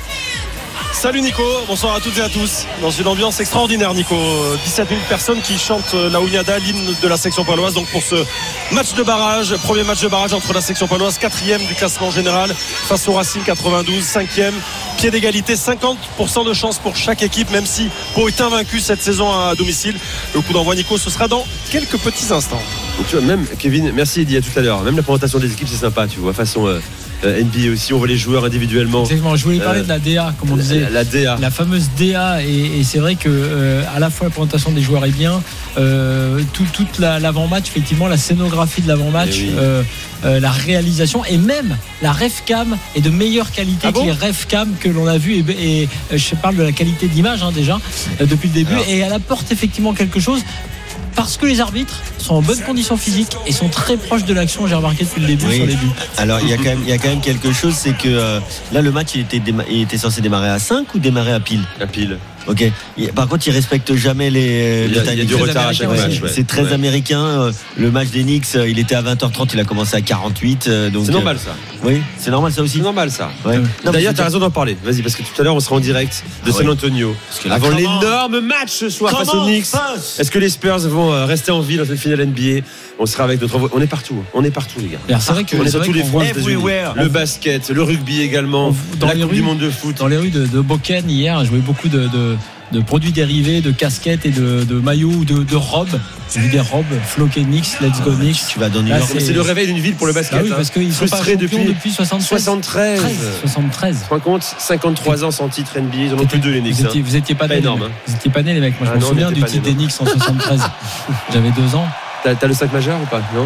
Speaker 13: Salut Nico, bonsoir à toutes et à tous. Dans une ambiance extraordinaire Nico, 17 000 personnes qui chantent la Ouniada, l'hymne de la section paloise. Donc pour ce match de barrage, premier match de barrage entre la section paloise, 4e du classement général, face au Racing 92, 5e, pied d'égalité, 50% de chance pour chaque équipe, même si Pau est invaincu cette saison à domicile. Le coup d'envoi Nico, ce sera dans quelques petits instants.
Speaker 1: Donc, tu vois, même Kevin, merci Eddy, à tout à l'heure. Même la présentation des équipes, c'est sympa, tu vois, façon NBA aussi, on voit les joueurs individuellement.
Speaker 6: Exactement, je voulais parler de la DA, comme on disait.
Speaker 1: La DA.
Speaker 6: La fameuse DA, et c'est vrai que à la fois la présentation des joueurs est bien, toute l'avant-match, effectivement, la scénographie de l'avant-match, la réalisation et même la RefCam est de meilleure qualité que les RefCam que l'on a vu, et je parle de la qualité d'image déjà depuis le début. Alors, et elle apporte effectivement quelque chose. Parce que les arbitres sont en bonne condition physique et sont très proches de l'action, j'ai remarqué depuis le début sur les buts.
Speaker 2: Alors il y a quand même quelque chose, c'est que là le match il était censé démarrer à 5 ou démarrer à pile ?
Speaker 1: À pile.
Speaker 2: Ok. Par contre, ils respectent jamais les.
Speaker 1: Il y a du retard à chaque match.
Speaker 2: C'est très américain. Le match des Knicks, il était à 20h30, il a commencé à 48. Donc
Speaker 1: c'est normal ça.
Speaker 2: Oui, c'est normal ça aussi.
Speaker 1: C'est normal ça.
Speaker 2: Ouais.
Speaker 1: D'ailleurs, t'as raison d'en parler. Vas-y, parce que tout à l'heure, on sera en direct de San Antonio. Avant l'énorme match ce soir face aux Knicks. Est-ce que les Spurs vont rester en vie dans cette finale NBA ? On sera avec notre. On est partout. On est partout, les gars.
Speaker 6: C'est vrai que
Speaker 1: on est sur tous les fronts. Le basket, le rugby également.
Speaker 6: Dans
Speaker 1: la
Speaker 6: les
Speaker 1: Coupe
Speaker 6: rues,
Speaker 1: du monde de foot.
Speaker 6: Dans les rues de Boken hier, je voyais beaucoup de produits dérivés, de casquettes et de maillots ou de robes. J'ai vu des robes floquées Knicks, Let's Go Knicks.
Speaker 2: Tu vas dans New York.
Speaker 1: C'est le réveil d'une ville pour le basket.
Speaker 6: Ah oui, parce qu'ils sont pas champions depuis 73. 73.
Speaker 1: Tu te rends compte, 53 ans sans titre NBA, ils en ont plus deux les Knicks.
Speaker 6: Vous étiez pas nés,
Speaker 1: énorme.
Speaker 6: Vous étiez pas nés les mecs. Moi je me souviens du titre des Knicks en 73. J'avais 2 ans.
Speaker 1: T'as le 5 majeur ou pas? Non.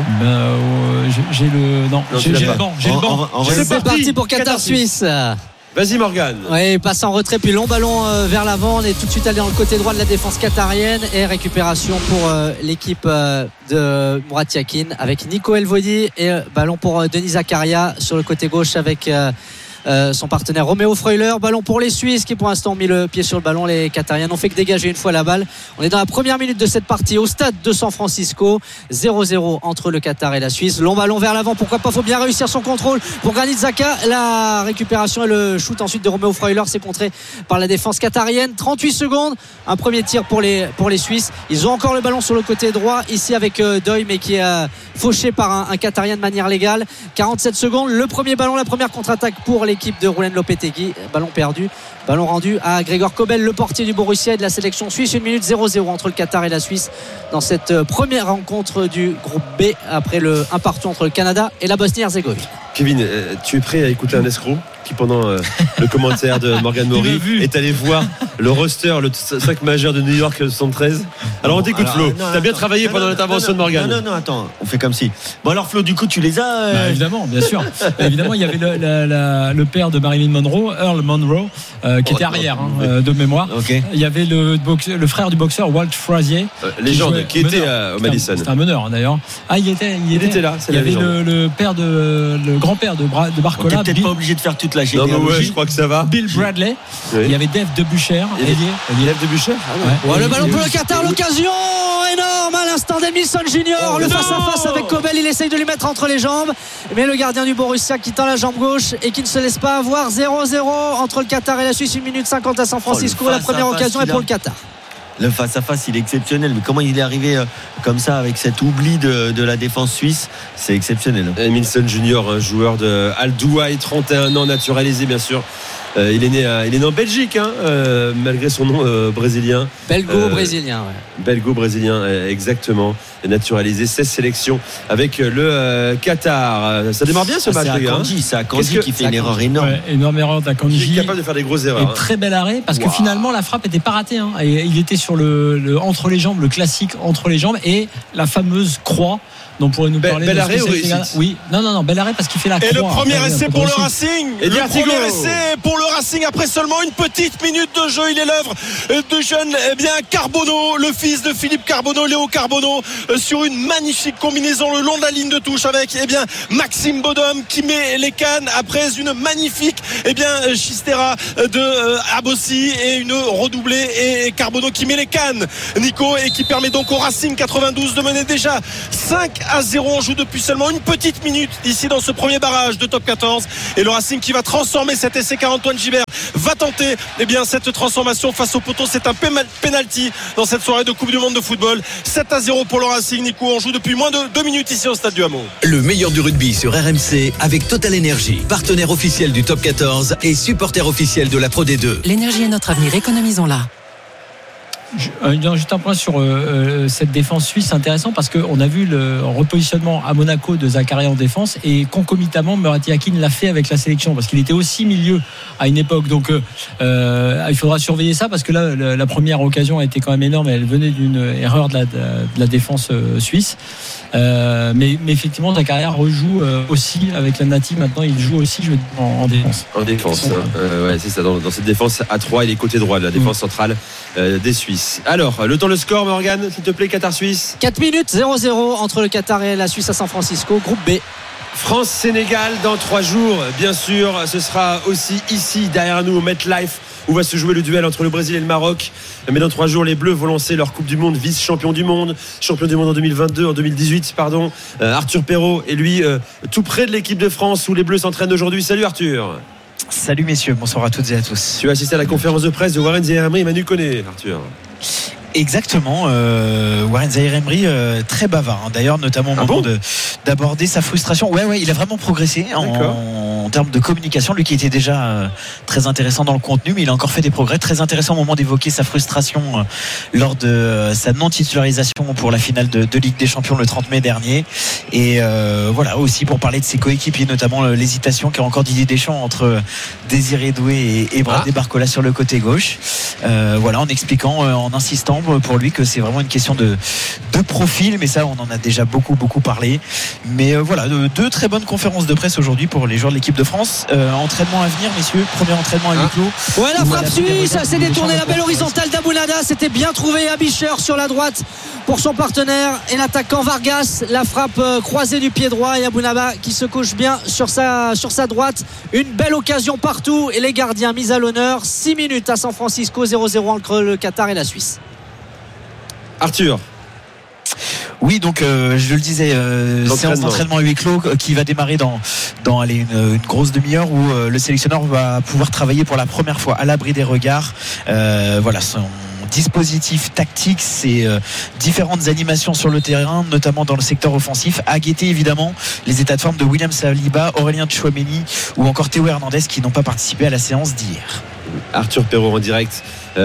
Speaker 6: J'ai le banc.
Speaker 18: C'est parti pour Qatar-Suisse.
Speaker 1: Vas-y Morgane.
Speaker 18: Oui, passe en retrait puis long ballon vers l'avant. On est tout de suite allé dans le côté droit de la défense qatarienne et récupération pour l'équipe de Murat Yakin avec Nico Elvedi et ballon pour Denis Zakaria sur le côté gauche avec son partenaire Roméo Freuler. Ballon pour les Suisses qui pour l'instant ont mis le pied sur le ballon. Les Qatariens n'ont fait que dégager une fois la balle. On est dans la première minute de cette partie au stade de San Francisco. 0-0 entre le Qatar et la Suisse. Long ballon vers l'avant, pourquoi pas, faut bien réussir son contrôle pour Granit Xhaka. La récupération et le shoot ensuite de Roméo Freuler, c'est contré par la défense qatarienne. 38 secondes, un premier tir pour les Suisses. Ils ont encore le ballon sur le côté droit ici avec Doy, mais qui est fauché par un Qatarien de manière légale. 47 secondes, le premier ballon, la première contre-attaque pour l'équipe de Roulen Lopetegui. Ballon perdu, ballon rendu à Gregor Kobel, le portier du Borussia et de la sélection suisse. 1 minute 0-0 entre le Qatar et la Suisse dans cette première rencontre du groupe B après le 1-1 entre le Canada et la Bosnie-Herzégovine.
Speaker 1: Kevin, tu es prêt à écouter un escroc qui pendant le commentaire de Morgane Maury est allé voir le roster, le 5 majeur de New York 73. Alors on t'écoute Flo, t'as bien travaillé pendant l'intervention de Morgane.
Speaker 2: Non, attends, on fait comme si. Bon alors Flo, du coup tu les as
Speaker 6: évidemment, bien sûr. Évidemment, il y avait le père de Marilyn Monroe, Earl Monroe, qui était arrière de mémoire.
Speaker 2: Okay.
Speaker 6: Il y avait le frère du boxeur Walt Frazier,
Speaker 1: légende, qui était au Madison.
Speaker 6: C'était un meneur d'ailleurs. Ah, il était là. Il y avait le grand-père de Barcola.
Speaker 2: On peut-être pas obligé de faire toute la généalogie.
Speaker 1: Non, mais ouais, je crois que ça va.
Speaker 6: Bill Bradley. Oui. Il y avait Dave Debucher.
Speaker 1: Dave Debucher.
Speaker 18: Le ballon pour le Qatar, l'occasion énorme à l'instant d'Emilson Junior. Le face-à-face avec Kobel, il essaye de lui mettre entre les jambes. Mais le gardien du Borussia qui tend la jambe gauche et qui ne se laisse pas avoir. 0-0 entre le Qatar et la Suisse. 1 minute 50 à San Francisco. La première occasion est pour le Qatar.
Speaker 2: Le face-à-face, il est exceptionnel. Mais comment il est arrivé comme ça avec cet oubli de la défense suisse, c'est exceptionnel.
Speaker 1: Emilson Junior, un joueur de Al Douai, 31 ans, naturalisé bien sûr Il est né en Belgique, malgré son nom brésilien.
Speaker 18: Belgo-brésilien, ouais.
Speaker 1: Belgo-brésilien, exactement. Naturalisé 16 sélections avec le Qatar. Ça démarre bien ce match, les gars.
Speaker 2: C'est Akanji qui fait une erreur énorme.
Speaker 6: Ouais, énorme erreur d'Akanji.
Speaker 1: Il est capable de faire des grosses erreurs.
Speaker 6: Et très bel arrêt parce que finalement la frappe n'était pas ratée. Et il était sur le entre les jambes, le classique entre les jambes et la fameuse croix. Donc pourrait nous parler
Speaker 1: bel arrêt ou
Speaker 6: réussite. Oui, non, bel arrêt parce qu'il fait la croix.
Speaker 13: Et le premier essai pour le Racing.
Speaker 1: Et
Speaker 13: le premier essai pour le Racing après seulement une petite minute de jeu. Il est l'œuvre de jeune Carbonneau, le fils de Philippe Carbonneau, Léo Carbonneau, sur une magnifique combinaison le long de la ligne de touche avec Maxime Bodom qui met les cannes après une magnifique Chistera de Abossi et une redoublée et Carbonneau qui met les cannes, Nico, et qui permet donc au Racing 92 de mener déjà 5-0. On joue depuis seulement une petite minute ici dans ce premier barrage de top 14 et le Racing qui va transformer cet essai car Antoine Gibert va tenter cette transformation face au poteau. C'est un penalty dans cette soirée de Coupe du Monde de football. 7-0 pour le Racing. Nico, on joue depuis moins de 2 minutes ici au stade du Hameau.
Speaker 7: Le meilleur du rugby sur RMC avec Total Energy, partenaire officiel du top 14 et supporter officiel de la Pro D2.
Speaker 19: L'énergie est notre avenir, économisons-la.
Speaker 6: Juste un point sur cette défense suisse, intéressant parce qu'on a vu le repositionnement à Monaco de Zakaria en défense et concomitamment Murati Akin l'a fait avec la sélection parce qu'il était aussi milieu à une époque, donc il faudra surveiller ça parce que là la première occasion a été quand même énorme et elle venait d'une erreur de la défense suisse, mais effectivement Zakaria rejoue aussi avec la Native. Maintenant il joue aussi en défense
Speaker 1: c'est ça, dans cette défense à 3 il est côté droit de la défense centrale des Suisses. Alors, le temps, le score, Morgane, s'il te plaît, Qatar-Suisse.
Speaker 18: 4 minutes, 0-0 entre le Qatar et la Suisse à San Francisco, groupe B.
Speaker 1: France-Sénégal dans 3 jours, bien sûr. Ce sera aussi ici, derrière nous, au MetLife, où va se jouer le duel entre le Brésil et le Maroc. Mais dans 3 jours, les Bleus vont lancer leur Coupe du Monde, vice-champion du monde en 2018, pardon. Arthur Perrault est lui tout près de l'équipe de France où les Bleus s'entraînent aujourd'hui. Salut Arthur.
Speaker 20: Salut messieurs, bonsoir à toutes et à tous.
Speaker 1: Tu as assisté à la conférence de presse de Warren Zaïre-Emery et Manu Koné, Arthur.
Speaker 20: Exactement, Warren Zaïre-Emery très bavard, d'ailleurs, notamment au moment d'aborder sa frustration. Ouais, il a vraiment progressé en termes de communication, lui qui était déjà très intéressant dans le contenu, mais il a encore fait des progrès très intéressants au moment d'évoquer sa frustration lors de sa non-titularisation pour la finale de Ligue des Champions le 30 mai dernier, et voilà, aussi pour parler de ses coéquipiers, notamment l'hésitation qu'a encore Didier Deschamps entre Désiré Doué et Bradley Barcola sur le côté gauche, voilà, en expliquant, en insistant pour lui que c'est vraiment une question de profil, mais ça on en a déjà beaucoup parlé, mais voilà, 2 très bonnes conférences de presse aujourd'hui pour les joueurs de l'équipe de France. Entraînement à venir, messieurs, premier entraînement à huis clos.
Speaker 18: Ouais, la frappe suisse, ça s'est détourné, la belle horizontale d'Abounada, c'était bien trouvé à Bicher sur la droite pour son partenaire et l'attaquant Vargas, la frappe croisée du pied droit et Abounada qui se couche bien sur sa droite. Une belle occasion partout et les gardiens mis à l'honneur. 6 minutes à San Francisco, 0-0 entre le Qatar et la Suisse.
Speaker 1: Arthur.
Speaker 20: Oui, donc je le disais, séance d'entraînement à huis clos qui va démarrer dans une grosse demi-heure où le sélectionneur va pouvoir travailler pour la première fois à l'abri des regards. Voilà, son dispositif tactique, c'est différentes animations sur le terrain, notamment dans le secteur offensif, à guetter évidemment les états de forme de William Saliba, Aurélien Tchouaméni ou encore Théo Hernandez qui n'ont pas participé à la séance d'hier.
Speaker 1: Arthur Perrault en direct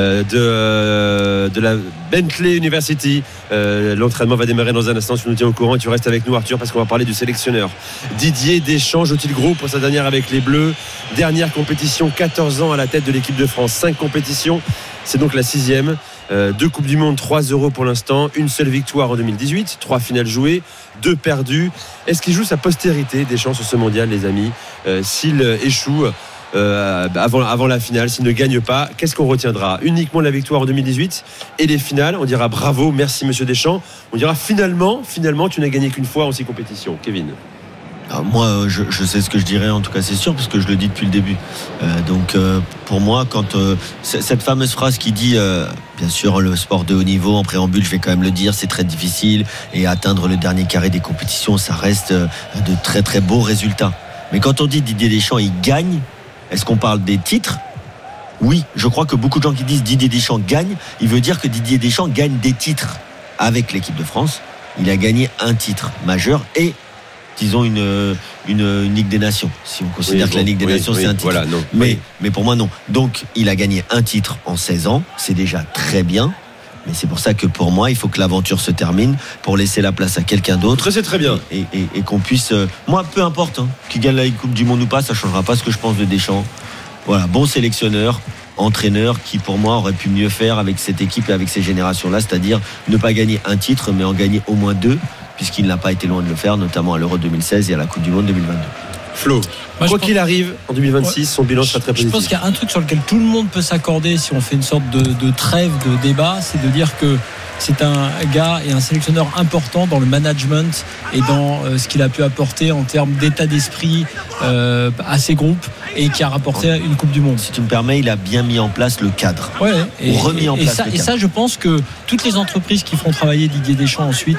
Speaker 1: de la Bentley University. L'entraînement va démarrer dans un instant. Tu nous tiens au courant et tu restes avec nous, Arthur, parce qu'on va parler du sélectionneur Didier Deschamps, Jotil Group pour sa dernière avec les Bleus. Dernière compétition, 14 ans à la tête de l'équipe de France, 5 compétitions, c'est donc la 6e. 2 Coupes du Monde, 3 euros pour l'instant, une seule victoire en 2018, 3 finales jouées, 2 perdues. Est-ce qu'il joue sa postérité, Deschamps, sur ce mondial, les amis? S'il échoue avant la finale, s'il ne gagne pas, qu'est-ce qu'on retiendra? Uniquement la victoire en 2018 et les finales. On dira bravo, merci monsieur Deschamps. On dira finalement tu n'as gagné qu'une fois en 6 compétitions. Kevin.
Speaker 2: Alors moi je sais ce que je dirais, en tout cas c'est sûr, parce que je le dis depuis le début, donc pour moi, quand cette fameuse phrase qui dit bien sûr le sport de haut niveau, en préambule je vais quand même le dire, c'est très difficile et atteindre le dernier carré des compétitions, ça reste de très très beaux résultats, mais quand on dit Didier Deschamps il gagne, est-ce qu'on parle des titres? Oui, je crois que beaucoup de gens qui disent Didier Deschamps gagne, il veut dire que Didier Deschamps gagne des titres avec l'équipe de France. Il a gagné un titre majeur et disons une Ligue des Nations, si on considère que la Ligue des Nations c'est un titre.
Speaker 1: Voilà, non.
Speaker 2: Mais pour moi non. Donc il a gagné un titre en 16 ans, c'est déjà très bien. Mais c'est pour ça que pour moi, il faut que l'aventure se termine pour laisser la place à quelqu'un d'autre.
Speaker 1: C'est très bien.
Speaker 2: Et qu'on puisse. Moi, peu importe, qui gagne la Coupe du Monde ou pas, ça ne changera pas ce que je pense de Deschamps. Voilà, bon sélectionneur, entraîneur qui pour moi aurait pu mieux faire avec cette équipe et avec ces générations-là, c'est-à-dire ne pas gagner un titre, mais en gagner au moins 2, puisqu'il n'a pas été loin de le faire, notamment à l'Euro 2016 et à la Coupe du Monde 2022.
Speaker 1: Flo, quoi qu'il arrive, en 2026, son bilan sera très positif.
Speaker 6: Je pense qu'il y a un truc sur lequel tout le monde peut s'accorder si on fait une sorte de trêve de débat, c'est de dire que c'est un gars et un sélectionneur important dans le management et dans ce qu'il a pu apporter en termes d'état d'esprit à ses groupes et qui a rapporté une Coupe du Monde.
Speaker 2: Si tu me permets, il a bien mis en place le cadre. Remis en place le cadre.
Speaker 6: Et ça, je pense que toutes les entreprises qui feront travailler Didier Deschamps ensuite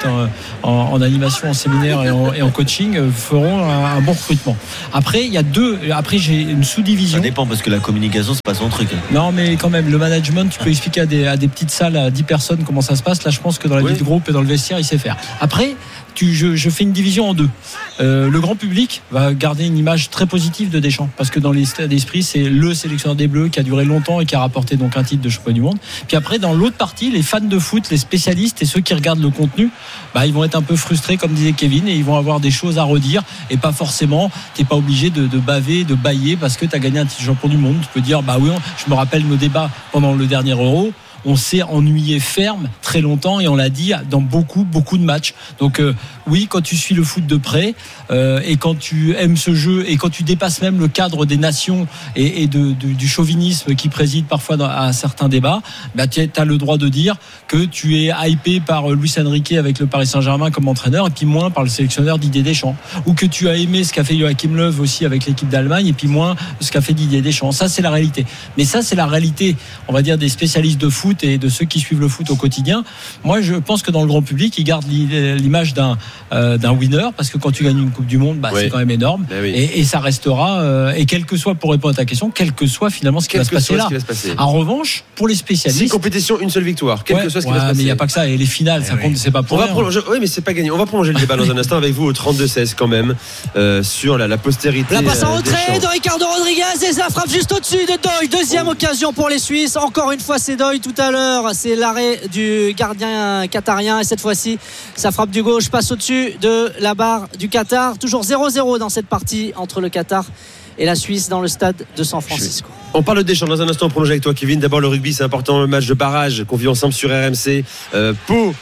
Speaker 6: en animation, en séminaire et en coaching feront un bon recrutement. Après, j'ai une sous-division.
Speaker 2: Ça dépend parce que la communication, c'est pas son truc.
Speaker 6: Non, mais quand même, le management, tu peux expliquer à des petites salles à 10 personnes comment ça se passe. Là, je pense que dans la vie de groupe et dans le vestiaire, il sait faire. Après, je fais une division en deux. Le grand public va garder une image très positive de Deschamps parce que dans l'état d'esprit, c'est le sélectionneur des Bleus qui a duré longtemps et qui a rapporté donc un titre de champion du monde. Puis après, dans l'autre partie, les fans de foot, les spécialistes et ceux qui regardent le contenu, ils vont être un peu frustrés, comme disait Kevin, et ils vont avoir des choses à redire et pas forcément. T'es pas obligé de baver, de bailler parce que t'as gagné un titre de champion du monde. Tu peux dire, oui, je me rappelle nos débats pendant le dernier Euro. On s'est ennuyé ferme très longtemps et on l'a dit dans beaucoup de matchs. Donc oui, quand tu suis le foot de près et quand tu aimes ce jeu et quand tu dépasses même le cadre des nations et du chauvinisme qui préside parfois à certains débats, tu as le droit de dire que tu es hypé par Luis Enrique avec le Paris Saint-Germain comme entraîneur et puis moins par le sélectionneur Didier Deschamps, ou que tu as aimé ce qu'a fait Joachim Löw aussi avec l'équipe d'Allemagne et puis moins ce qu'a fait Didier Deschamps. Ça, c'est la réalité. Mais ça, c'est la réalité, on va dire, des spécialistes de foot et de ceux qui suivent le foot au quotidien. Moi, je pense que dans le grand public, ils gardent l'image d'un winner, parce que quand tu gagnes une Coupe du Monde, c'est quand même énorme. Et ça restera, et quel que soit, pour répondre à ta question, quel que soit finalement ce qui va se passer là. En revanche, pour les spécialistes,
Speaker 1: 6 compétitions, une seule victoire, quel que soit ce qui va se passer.
Speaker 6: Mais il n'y a pas que ça, et les finales, ça compte, c'est pas pour rien.
Speaker 1: Oui, mais c'est pas gagné. On va prolonger le débat dans un instant avec vous au 32-16 quand même, sur la postérité.
Speaker 18: La passe en retrait de Ricardo Rodriguez et ça frappe juste au-dessus de Doyle. Deuxième occasion pour les Suisses. Encore une fois, c'est Doyle. Tout à l'heure, c'est l'arrêt du gardien qatarien et cette fois-ci, ça frappe du gauche, passe au-dessus de la barre du Qatar. Toujours 0-0 dans cette partie entre le Qatar et la Suisse dans le stade de San Francisco.
Speaker 1: On parle de Deschamps dans un instant, on prolonge avec toi, Kevin. D'abord le rugby, c'est important, le match de barrage qu'on vit ensemble sur RMC. Pau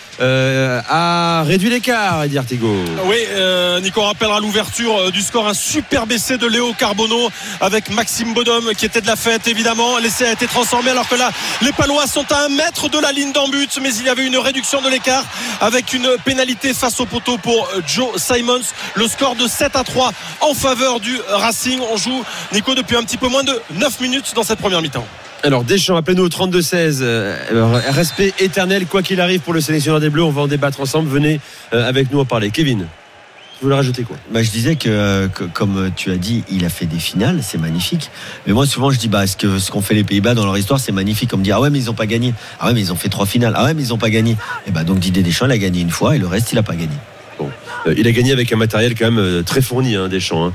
Speaker 1: a réduit l'écart, Eddie Artigo.
Speaker 13: Oui, Nico rappellera l'ouverture du score, un super essai de Léo Carbonneau avec Maxime Bodom qui était de la fête évidemment. L'essai a été transformé alors que là les Palois sont à 1 mètre de la ligne d'en but, mais il y avait une réduction de l'écart avec une pénalité face au poteau pour Joe Simons. Le score de 7-3 en faveur du Racing. On joue, Nico, depuis un petit peu moins de 9 minutes dans cette première mi-temps.
Speaker 1: Alors Deschamps, appelez-nous au 32-16. Respect éternel quoi qu'il arrive pour le sélectionneur des Bleus. On va en débattre ensemble. Venez avec nous en parler. Kevin, tu voulais rajouter quoi?
Speaker 2: Je disais que comme tu as dit, il a fait des finales, c'est magnifique. Mais moi souvent je dis ce qu'ont fait les Pays-Bas dans leur histoire, c'est magnifique. On me dit mais ils ont pas gagné. Mais ils ont fait 3 finales. Mais ils ont pas gagné. Et donc Didier Deschamps il a gagné une fois et le reste il a pas gagné.
Speaker 1: Il a gagné avec un matériel quand même très fourni, Deschamps,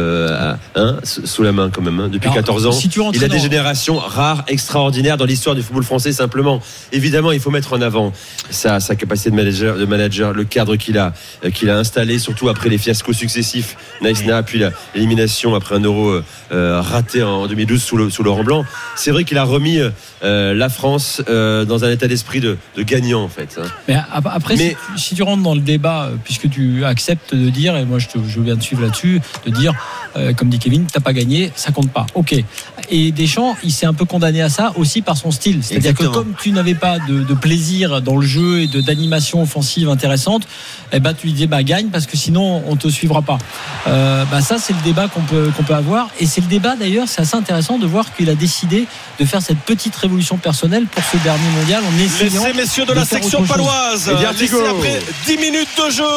Speaker 1: sous la main quand même. Depuis 14 ans, il a des générations rares, extraordinaires dans l'histoire du football français. Simplement, évidemment, il faut mettre en avant sa capacité de manager, le cadre qu'il a installé, surtout après les fiascos successifs. Naïsna, puis l'élimination après un Euro raté en 2012 sous Laurent Blanc. C'est vrai qu'il a remis la France dans un état d'esprit de gagnant en fait.
Speaker 6: Mais après, si tu rentres dans le débat, puisque tu acceptes de dire, et moi je viens de suivre là-dessus, de dire, comme dit Kevin, t'as pas gagné, ça compte pas. Ok. Et Deschamps, il s'est un peu condamné à ça aussi par son style. C'est-à-dire que comme tu n'avais pas de plaisir dans le jeu et d'animation offensive intéressante, tu lui disais gagne parce que sinon on te suivra pas. Ça c'est le débat qu'on peut avoir, et c'est le débat d'ailleurs, c'est assez intéressant de voir qu'il a décidé de faire cette petite révolution personnelle pour ce dernier mondial en essayant.
Speaker 13: Laissez messieurs de la section paloise. Après 10 minutes de jeu,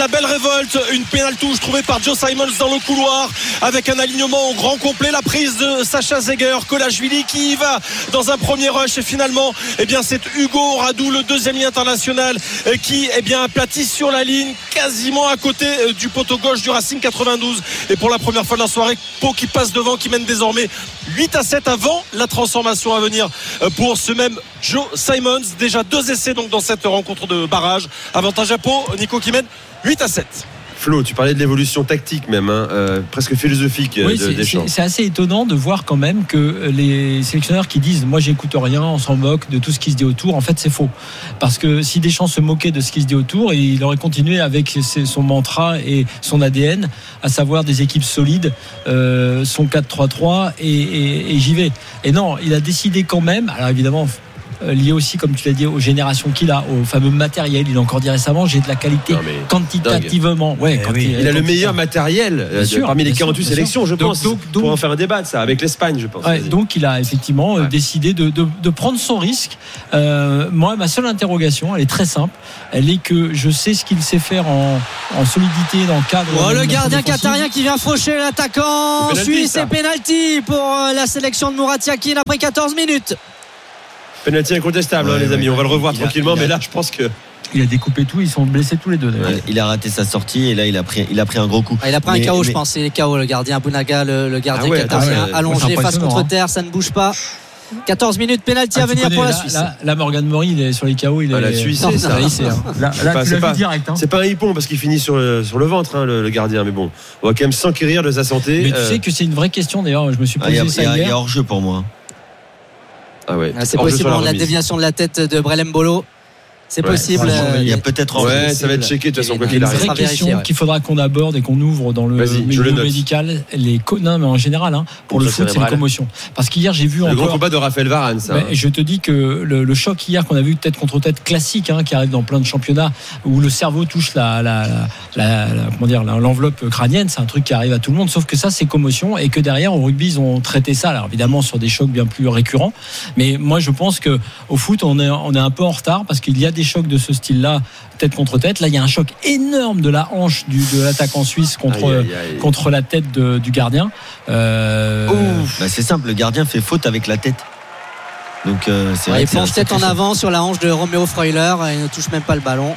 Speaker 13: la belle révolte, une pénale touche trouvée par Joe Simons dans le couloir avec un alignement au grand complet, la prise de Sacha Zeger, Kolashvili qui y va dans un premier rush et finalement c'est Hugo Radou, le deuxième ligne international, qui aplatit sur la ligne quasiment à côté du poteau gauche du Racing 92. Et pour la première fois de la soirée, Pau qui passe devant, qui mène désormais 8-7 avant la transformation à venir pour ce même Joe Simons. Déjà 2 essais donc dans cette rencontre de barrage. Avantage à Pau, Nico qui mène 8-7.
Speaker 1: Flo, tu parlais de l'évolution tactique même, presque philosophique des champs.
Speaker 6: C'est assez étonnant de voir quand même que les sélectionneurs qui disent moi j'écoute rien, on s'en moque de tout ce qui se dit autour, en fait c'est faux. Parce que si Deschamps se moquait de ce qui se dit autour, il aurait continué avec son mantra et son ADN, à savoir des équipes solides, son 4-3-3 et j'y vais. Et non, il a décidé quand même, alors évidemment lié aussi, comme tu l'as dit, aux générations qu'il a, au fameux matériel. Il a encore dit récemment, j'ai de la qualité quantitativement.
Speaker 1: Il a le meilleur matériel parmi les 48 sélections, je pense. Pour en faire un débat de ça, avec l'Espagne, je pense.
Speaker 6: Donc il a effectivement décidé de prendre son risque. Moi, ma seule interrogation, elle est très simple. Elle est que je sais ce qu'il sait faire en solidité dans le cadre.
Speaker 18: Le gardien qatarien qui vient faucher l'attaquant suisse, et pénalty pour la sélection de Murat Yakin après 14 minutes.
Speaker 1: Penalty incontestable, les amis. On va le revoir tranquillement, mais là, je pense que.
Speaker 6: Il a découpé tout, ils sont blessés tous les deux.
Speaker 2: Il a raté sa sortie et là il a pris un gros coup.
Speaker 18: Il a pris un KO, je pense. C'est KO, le gardien Bounaga, le gardien qatarien allongé face contre terre, ça ne bouge pas. 14 minutes, pénalty à venir pour la Suisse.
Speaker 6: Là, Morgan Mori, il est sur les KO.
Speaker 1: La Suisse, c'est pas un hippon parce qu'il finit sur le ventre, le gardien. Mais bon, on va quand même s'enquérir de sa santé.
Speaker 6: Mais tu sais que c'est une vraie question d'ailleurs. Je me suis posé ça hier.
Speaker 2: Il y a hors-jeu pour moi.
Speaker 18: C'est possible, la déviation de la tête de Brelem Bolo. C'est possible.
Speaker 2: Il y a peut-être
Speaker 1: ça va être checké de toute façon.
Speaker 6: Il y a une vraie question qu'il faudra qu'on aborde et qu'on ouvre dans le milieu médical. Mais en général, pour le foot, c'est les commotions. Parce qu'hier, j'ai vu
Speaker 1: le grand combat de Raphaël Varane.
Speaker 6: Je te dis que le choc hier qu'on a vu tête contre tête classique, qui arrive dans plein de championnats où le cerveau touche l'enveloppe crânienne, c'est un truc qui arrive à tout le monde. Sauf que ça, c'est commotion et que derrière, au rugby, ils ont traité ça. Alors évidemment, sur des chocs bien plus récurrents. Mais moi, je pense que au foot, on est un peu en retard parce qu'il y a des chocs de ce style-là, tête contre tête. Là, il y a un choc énorme de la hanche de l'attaquant suisse contre la tête du gardien.
Speaker 2: C'est simple, le gardien fait faute avec la tête. Donc, c'est vrai
Speaker 18: il plonge tête en avant sur la hanche de Roméo Freuler et il ne touche même pas le ballon.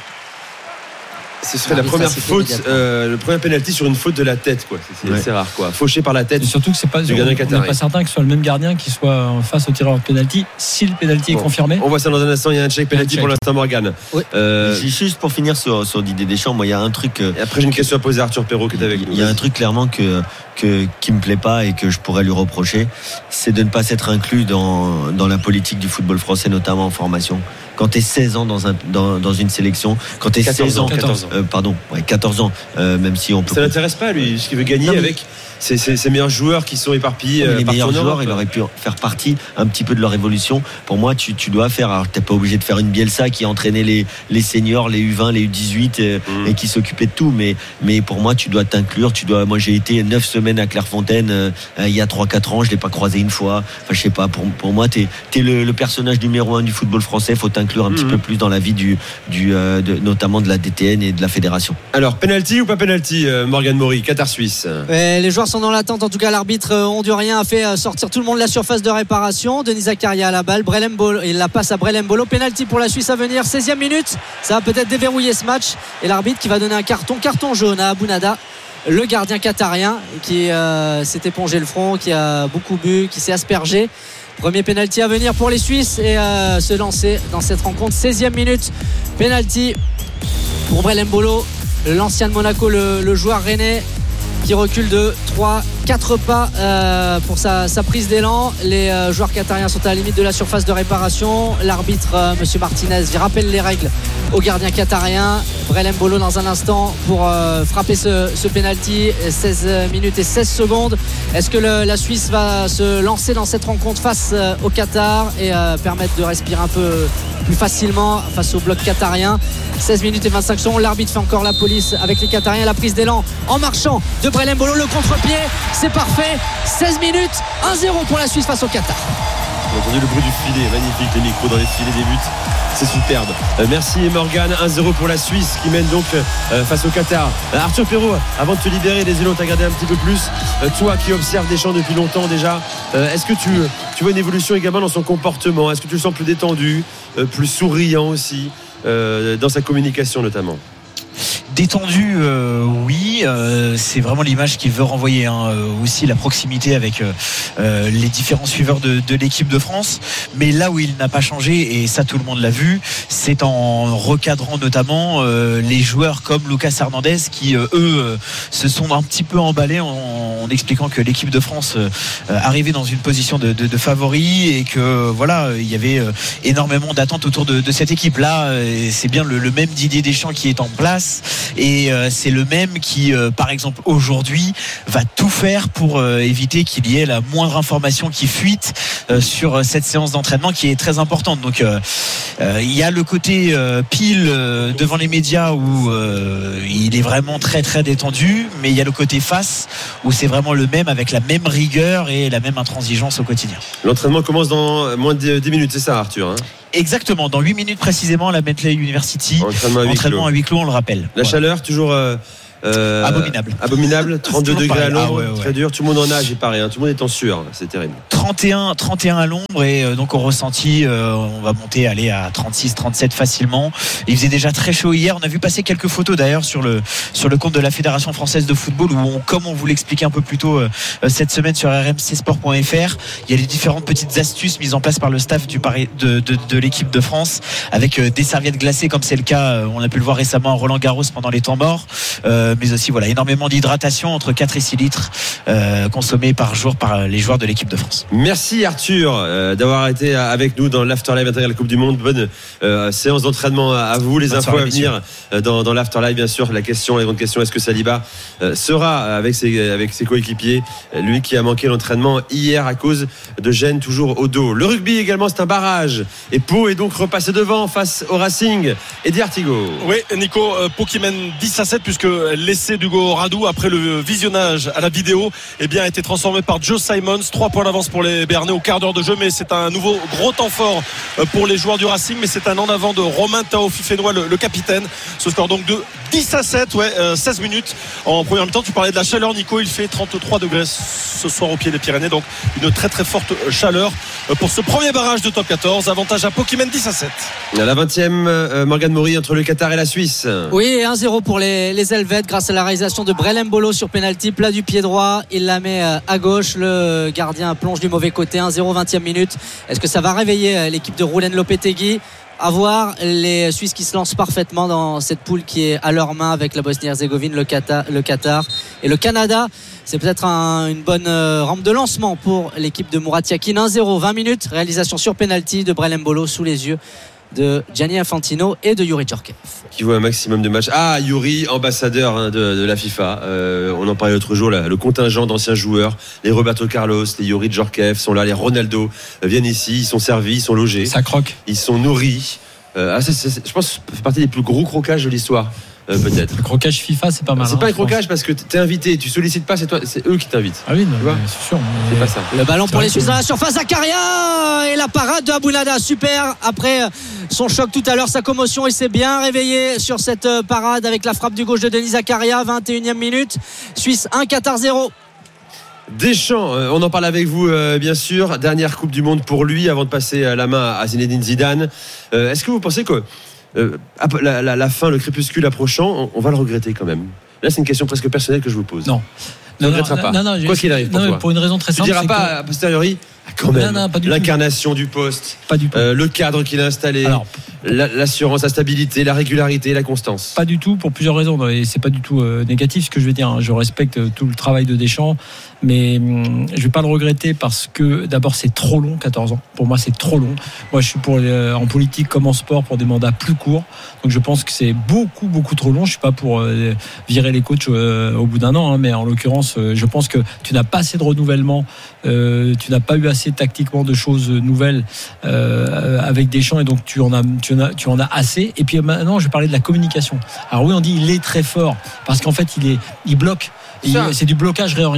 Speaker 1: Ce serait la première faute, le premier penalty sur une faute de la tête, quoi. C'est rare, quoi. Fauché par la tête.
Speaker 6: Et surtout que c'est pas, on n'est pas certain que ce soit le même gardien qui soit face au tireur de penalty si le penalty est confirmé.
Speaker 1: On voit ça dans un instant. Il y a un check penalty pour l'instant, Morgan.
Speaker 2: Juste pour finir sur Didier Deschamps, moi il y a un truc.
Speaker 1: Et après j'ai une question à poser à Arthur Perrault qui est avec nous.
Speaker 2: Il y a un truc clairement qui me plaît pas et que je pourrais lui reprocher, c'est de ne pas s'être inclus dans la politique du football français, notamment en formation. Quand tu es 16 ans dans une sélection, quand tu es 16 ans, 14 ans, même si on peut.
Speaker 1: Ça l'intéresse pas, lui, ce qu'il veut gagner avec ces meilleurs joueurs qui sont éparpillés.
Speaker 2: Les meilleurs joueurs, il aurait pu faire partie un petit peu de leur évolution. Pour moi, tu dois faire. Alors, t'es pas obligé de faire une Bielsa qui entraînait les seniors, les U20, les U18 et qui s'occupait de tout. Mais pour moi, tu dois t'inclure. Moi, j'ai été 9 semaines à Clairefontaine il y a 3-4 ans. Je l'ai pas croisé une fois. Enfin, je sais pas. Pour moi, t'es le personnage numéro 1 du football français. Faut t'inclure un petit peu plus dans la vie notamment de la DTN et de la fédération.
Speaker 1: Alors, penalty ou pas penalty, Morgan Mori, Qatar-Suisse.
Speaker 18: Les joueurs sont dans l'attente. En tout cas, l'arbitre hondurien a fait sortir tout le monde de la surface de réparation. Denis Zakaria à la balle. Il la passe à Brelem Bolo. Penalty pour la Suisse à venir. 16e minute. Ça va peut-être déverrouiller ce match. Et l'arbitre qui va donner un carton jaune à Abounada, le gardien qatarien qui s'est épongé le front, qui a beaucoup bu, qui s'est aspergé. Premier penalty à venir pour les Suisses et se lancer dans cette rencontre. 16e minute. Penalty pour Brelem Bolo, l'ancien de Monaco, le joueur rennais, qui recule de 3-4 pas pour sa prise d'élan. Les joueurs qatariens sont à la limite de la surface de réparation. L'arbitre, monsieur Martinez, rappelle les règles au gardien qatarien. Brelem Bolo dans un instant pour frapper ce penalty. 16 minutes et 16 secondes. Est-ce que la Suisse va se lancer dans cette rencontre face au Qatar et permettre de respirer un peu plus facilement face au bloc qatarien? 16 minutes et 25 secondes. L'arbitre fait encore la police avec les Qatariens. La prise d'élan en marchant de Brelem Bolo, le contre-pied, c'est parfait. 16 minutes, 1-0 pour la Suisse face au Qatar.
Speaker 1: Vous entendez le bruit du filet, magnifique, les micros dans les filets des buts, c'est superbe. Merci Morgane, 1-0 pour la Suisse qui mène donc face au Qatar. Arthur Perrault, avant de te libérer, les yeux t'as regardé un petit peu plus. Toi qui observes Deschamps depuis longtemps déjà, est-ce que tu vois une évolution également dans son comportement? Est-ce que tu le sens plus détendu, plus souriant aussi, dans sa communication notamment?
Speaker 20: Détendu, oui, c'est vraiment l'image qu'il veut renvoyer, hein. Aussi la proximité avec les différents suiveurs de l'équipe de France. Mais là où il n'a pas changé, et ça tout le monde l'a vu, c'est en recadrant notamment les joueurs comme Lucas Hernandez qui eux se sont un petit peu emballés en expliquant que l'équipe de France arrivait dans une position de favori et que voilà, il y avait énormément d'attentes autour de cette équipe là. C'est bien le même Didier Deschamps qui est en place. Et c'est le même qui, par exemple, aujourd'hui, va tout faire pour éviter qu'il y ait la moindre information qui fuite sur cette séance d'entraînement qui est très importante. Donc, il y a le côté pile devant les médias où il est vraiment très très détendu, mais il y a le côté face où c'est vraiment le même avec la même rigueur et la même intransigeance au quotidien.
Speaker 1: L'entraînement commence dans moins de 10 minutes, c'est ça Arthur, hein?
Speaker 20: Exactement, dans 8 minutes précisément, la Bentley University. Entraînement à huis clos, on le rappelle.
Speaker 1: La chaleur, toujours abominable, 32 degrés à l'ombre, très dur. Tout le monde en nage, il paraît, hein. Tout le monde est en sueur, c'est terrible.
Speaker 20: 31 à l'ombre et donc au ressenti, on va monter aller à 36, 37 facilement. Il faisait déjà très chaud hier. On a vu passer quelques photos d'ailleurs sur le compte de la Fédération française de football où comme on vous l'expliquait un peu plus tôt cette semaine sur rmcsport.fr, il y a les différentes petites astuces mises en place par le staff de l'équipe de France avec des serviettes glacées comme c'est le cas, on a pu le voir récemment à Roland Garros pendant les temps morts. Mais aussi voilà, énormément d'hydratation, entre 4 et 6 litres consommés par jour par les joueurs de l'équipe de France.
Speaker 1: Merci Arthur d'avoir été avec nous dans l'Afterlive Intégral Coupe du Monde. Bonne séance d'entraînement à vous. Les infos à venir dans l'Afterlive, bien sûr. La grande question, est-ce que Saliba sera avec ses coéquipiers, lui qui a manqué l'entraînement hier à cause de gêne toujours au dos. Le rugby également, c'est un barrage et Pau est donc repassé devant face au Racing. Eddie Artigo.
Speaker 13: Oui Nico, Pau qui mène 10-7 puisque l'essai d'Hugo Radou après le visionnage à la vidéo a été transformé par Joe Simons. 3 points d'avance pour les Béarnais au quart d'heure de jeu, mais c'est un nouveau gros temps fort pour les joueurs du Racing, mais c'est un en avant de Romain Tao-Fifénois, le capitaine. Ce score donc de 10-7, 16 minutes en première mi-temps. Tu parlais de la chaleur Nico, il fait 33 degrés ce soir au pied des Pyrénées, donc une très très forte chaleur pour ce premier barrage de top 14. Avantage à Pau qui mène 10-7.
Speaker 1: À la 20e, Morgane Maury entre le Qatar et la Suisse.
Speaker 18: Oui, 1-0 pour les Helvètes grâce à la réalisation de Brelem Bolo sur pénalty, plat du pied droit, il la met à gauche, le gardien plonge du mauvais côté. 1-0 20e minute. Est-ce que ça va réveiller l'équipe de Roulen Lopetegui? À voir, les Suisses qui se lancent parfaitement dans cette poule qui est à leurs mains avec la Bosnie-Herzégovine, le Qatar et le Canada. C'est peut-être une bonne rampe de lancement pour l'équipe de Murat Yakin. 1-0 20 minutes, réalisation sur pénalty de Brelem Bolo sous les yeux de Gianni Infantino et de Youri Djorkaeff
Speaker 1: qui voit un maximum de matchs. Youri, ambassadeur de la FIFA, on en parlait l'autre jour, le contingent d'anciens joueurs, les Roberto Carlos, les Youri Djorkaeff sont là, les Ronaldo viennent ici, ils sont servis, ils sont logés,
Speaker 6: ça croque,
Speaker 1: ils sont nourris. Je pense que ça fait partie des plus gros croquages de l'histoire. Peut-être.
Speaker 6: Le croquage FIFA, c'est pas mal.
Speaker 1: C'est pas un croquage parce que t'es invité, tu sollicites pas, c'est eux qui t'invitent.
Speaker 6: Ah oui, non, c'est sûr.
Speaker 1: C'est pas ça.
Speaker 18: Le ballon pour les Suisses dans la surface, Zakaria et la parade de Abounada, super. Après son choc tout à l'heure, sa commotion, il s'est bien réveillé sur cette parade avec la frappe du gauche de Denis Zakaria. 21e minute, Suisse 1, Qatar 0.
Speaker 1: Deschamps, on en parle avec vous bien sûr. Dernière Coupe du Monde pour lui avant de passer la main à Zinedine Zidane. Est-ce que vous pensez que la fin, le crépuscule approchant, on va le regretter quand même? Là, c'est une question presque personnelle que je vous pose.
Speaker 6: Non.
Speaker 1: Ne regrettera pas.
Speaker 6: Non,
Speaker 1: quoi qu'il arrive pour toi.
Speaker 6: Pour une raison très simple.
Speaker 1: Tu diras pas a posteriori quand même l'incarnation du poste,
Speaker 6: pas du tout.
Speaker 1: Le cadre qu'il a installé, l'assurance, la stabilité, la régularité, la constance.
Speaker 6: Pas du tout, pour plusieurs raisons, et c'est pas du tout négatif ce que je veux dire. Je respecte tout le travail de Deschamps, mais je vais pas le regretter parce que d'abord c'est trop long, 14 ans. Pour moi c'est trop long. Moi je suis en politique comme en sport pour des mandats plus courts, donc je pense que c'est beaucoup trop long. Je suis pas pour virer les coachs au bout d'un an, mais en l'occurrence je pense que tu n'as pas assez de renouvellement, tu n'as pas eu assez tactiquement de choses nouvelles avec Deschamps, et donc tu en as assez. Et puis maintenant je vais parler de la communication. Alors oui, on dit il est très fort parce qu'en fait il bloque. C'est du blocage réorientation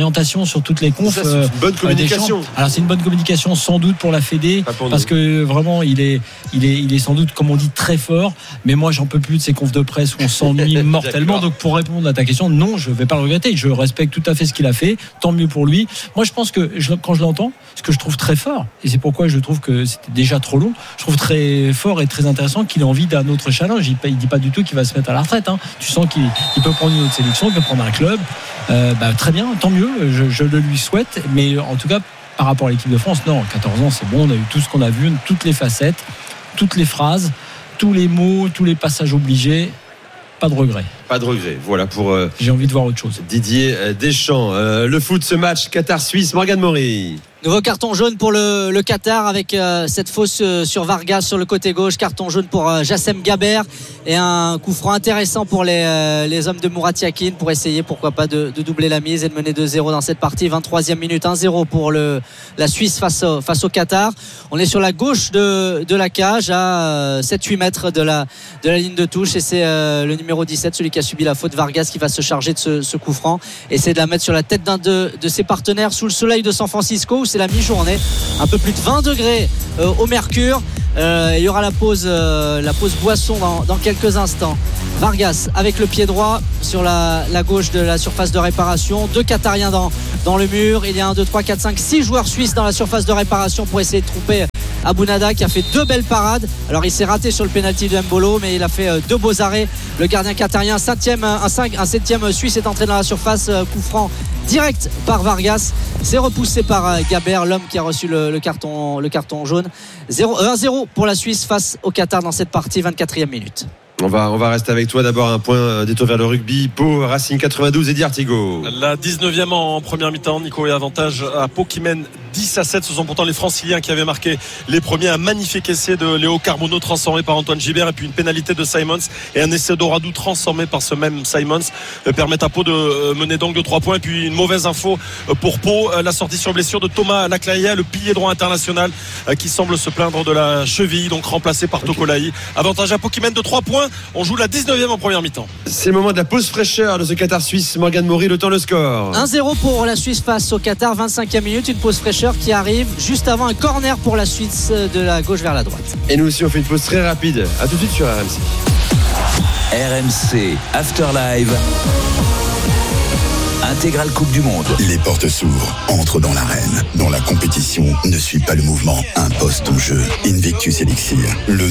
Speaker 6: sur toutes les confs.
Speaker 1: Ça, c'est une bonne communication.
Speaker 6: Alors c'est une bonne communication sans doute pour la Fédé, parce que vraiment il est sans doute, comme on dit, très fort. Mais moi j'en peux plus de ces confs de presse où on s'ennuie mortellement. Donc pour répondre à ta question, non, je vais pas le regretter. Je respecte tout à fait ce qu'il a fait. Tant mieux pour lui. Moi je pense que quand je l'entends, ce que je trouve très fort, et c'est pourquoi je trouve que c'était déjà trop long, je trouve très fort et très intéressant qu'il ait envie d'un autre challenge. Il dit pas du tout qu'il va se mettre à la retraite. Tu sens qu'il peut prendre une autre sélection, il peut prendre un club. Très bien, tant mieux. Je le lui souhaite. Mais en tout cas, par rapport à l'équipe de France, non, 14 ans, c'est bon. On a eu tout ce qu'on a vu, toutes les facettes, toutes les phrases, tous les mots, tous les passages obligés. Pas de regret.
Speaker 1: Pas de regret. Voilà pour.
Speaker 6: J'ai envie de voir autre chose.
Speaker 1: Didier Deschamps. Le foot, ce match Qatar-Suisse. Morgane Maury.
Speaker 18: Nouveau carton jaune pour le Qatar avec cette fausse sur Vargas sur le côté gauche. Carton jaune pour Jassem Gaber et un coup franc intéressant pour les hommes de Murat Yakin pour essayer pourquoi pas de doubler la mise et de mener 2-0 dans cette partie. 23e minute, 1-0 pour la Suisse face au Qatar. On est sur la gauche de la cage à 7-8 mètres de la ligne de touche et c'est le numéro 17, celui qui a subi la faute, Vargas, qui va se charger de ce coup franc et essayer de la mettre sur la tête d'un de ses partenaires sous le soleil de San Francisco. C'est la mi-journée, un peu plus de 20 degrés au mercure. Il y aura la pause boisson dans quelques instants. Vargas avec le pied droit sur la gauche de la surface de réparation. 2 Qatariens dans le mur. Il y a 1, 2, 3, 4, 5, 6 joueurs suisses dans la surface de réparation pour essayer de tromper Abounada, qui a fait 2 belles parades. Alors il s'est raté sur le pénalty de Mbolo, mais il a fait 2 beaux arrêts. Le gardien qatarien, un 7e Suisse est entré dans la surface. Coup franc direct par Vargas. C'est repoussé par Gaber, l'homme qui a reçu le carton jaune. 1-0 pour la Suisse face au Qatar dans cette partie, 24e minute.
Speaker 1: On va rester avec toi. D'abord un point détour vers le rugby. Pau, Racing 92, Eddie Artigo.
Speaker 13: La 19e en première mi-temps, Nico, et avantage à Pau qui mène 10-7. Ce sont pourtant les Franciliens qui avaient marqué les premiers. Un magnifique essai de Léo Carbono transformé par Antoine Gibert, et puis une pénalité de Simons et un essai d'Oradou transformé par ce même Simons permettent à Pau de mener donc de 3 points. Et puis une mauvaise info pour Pau, la sortie sur blessure de Thomas Laclaïa, le pilier droit international, qui semble se plaindre de la cheville, donc remplacé par Tokolaï. Avantage à Pau qui mène de 3 points. On joue la 19e en première mi-temps.
Speaker 1: C'est le moment de la pause fraîcheur de ce Qatar Suisse. Morgane Maury, le temps, le score.
Speaker 18: 1-0 pour la Suisse face au Qatar, 25e minute. Une pause fraîcheur qui arrive juste avant un corner pour la Suisse de la gauche vers la droite.
Speaker 1: Et nous aussi on fait une pause très rapide. A tout de suite sur RMC.
Speaker 9: RMC After Live. Intégrale Coupe du Monde.
Speaker 7: Les portes s'ouvrent, entre dans l'arène, dont la compétition ne suit pas le mouvement. Impose ton jeu. Invictus Elixir, le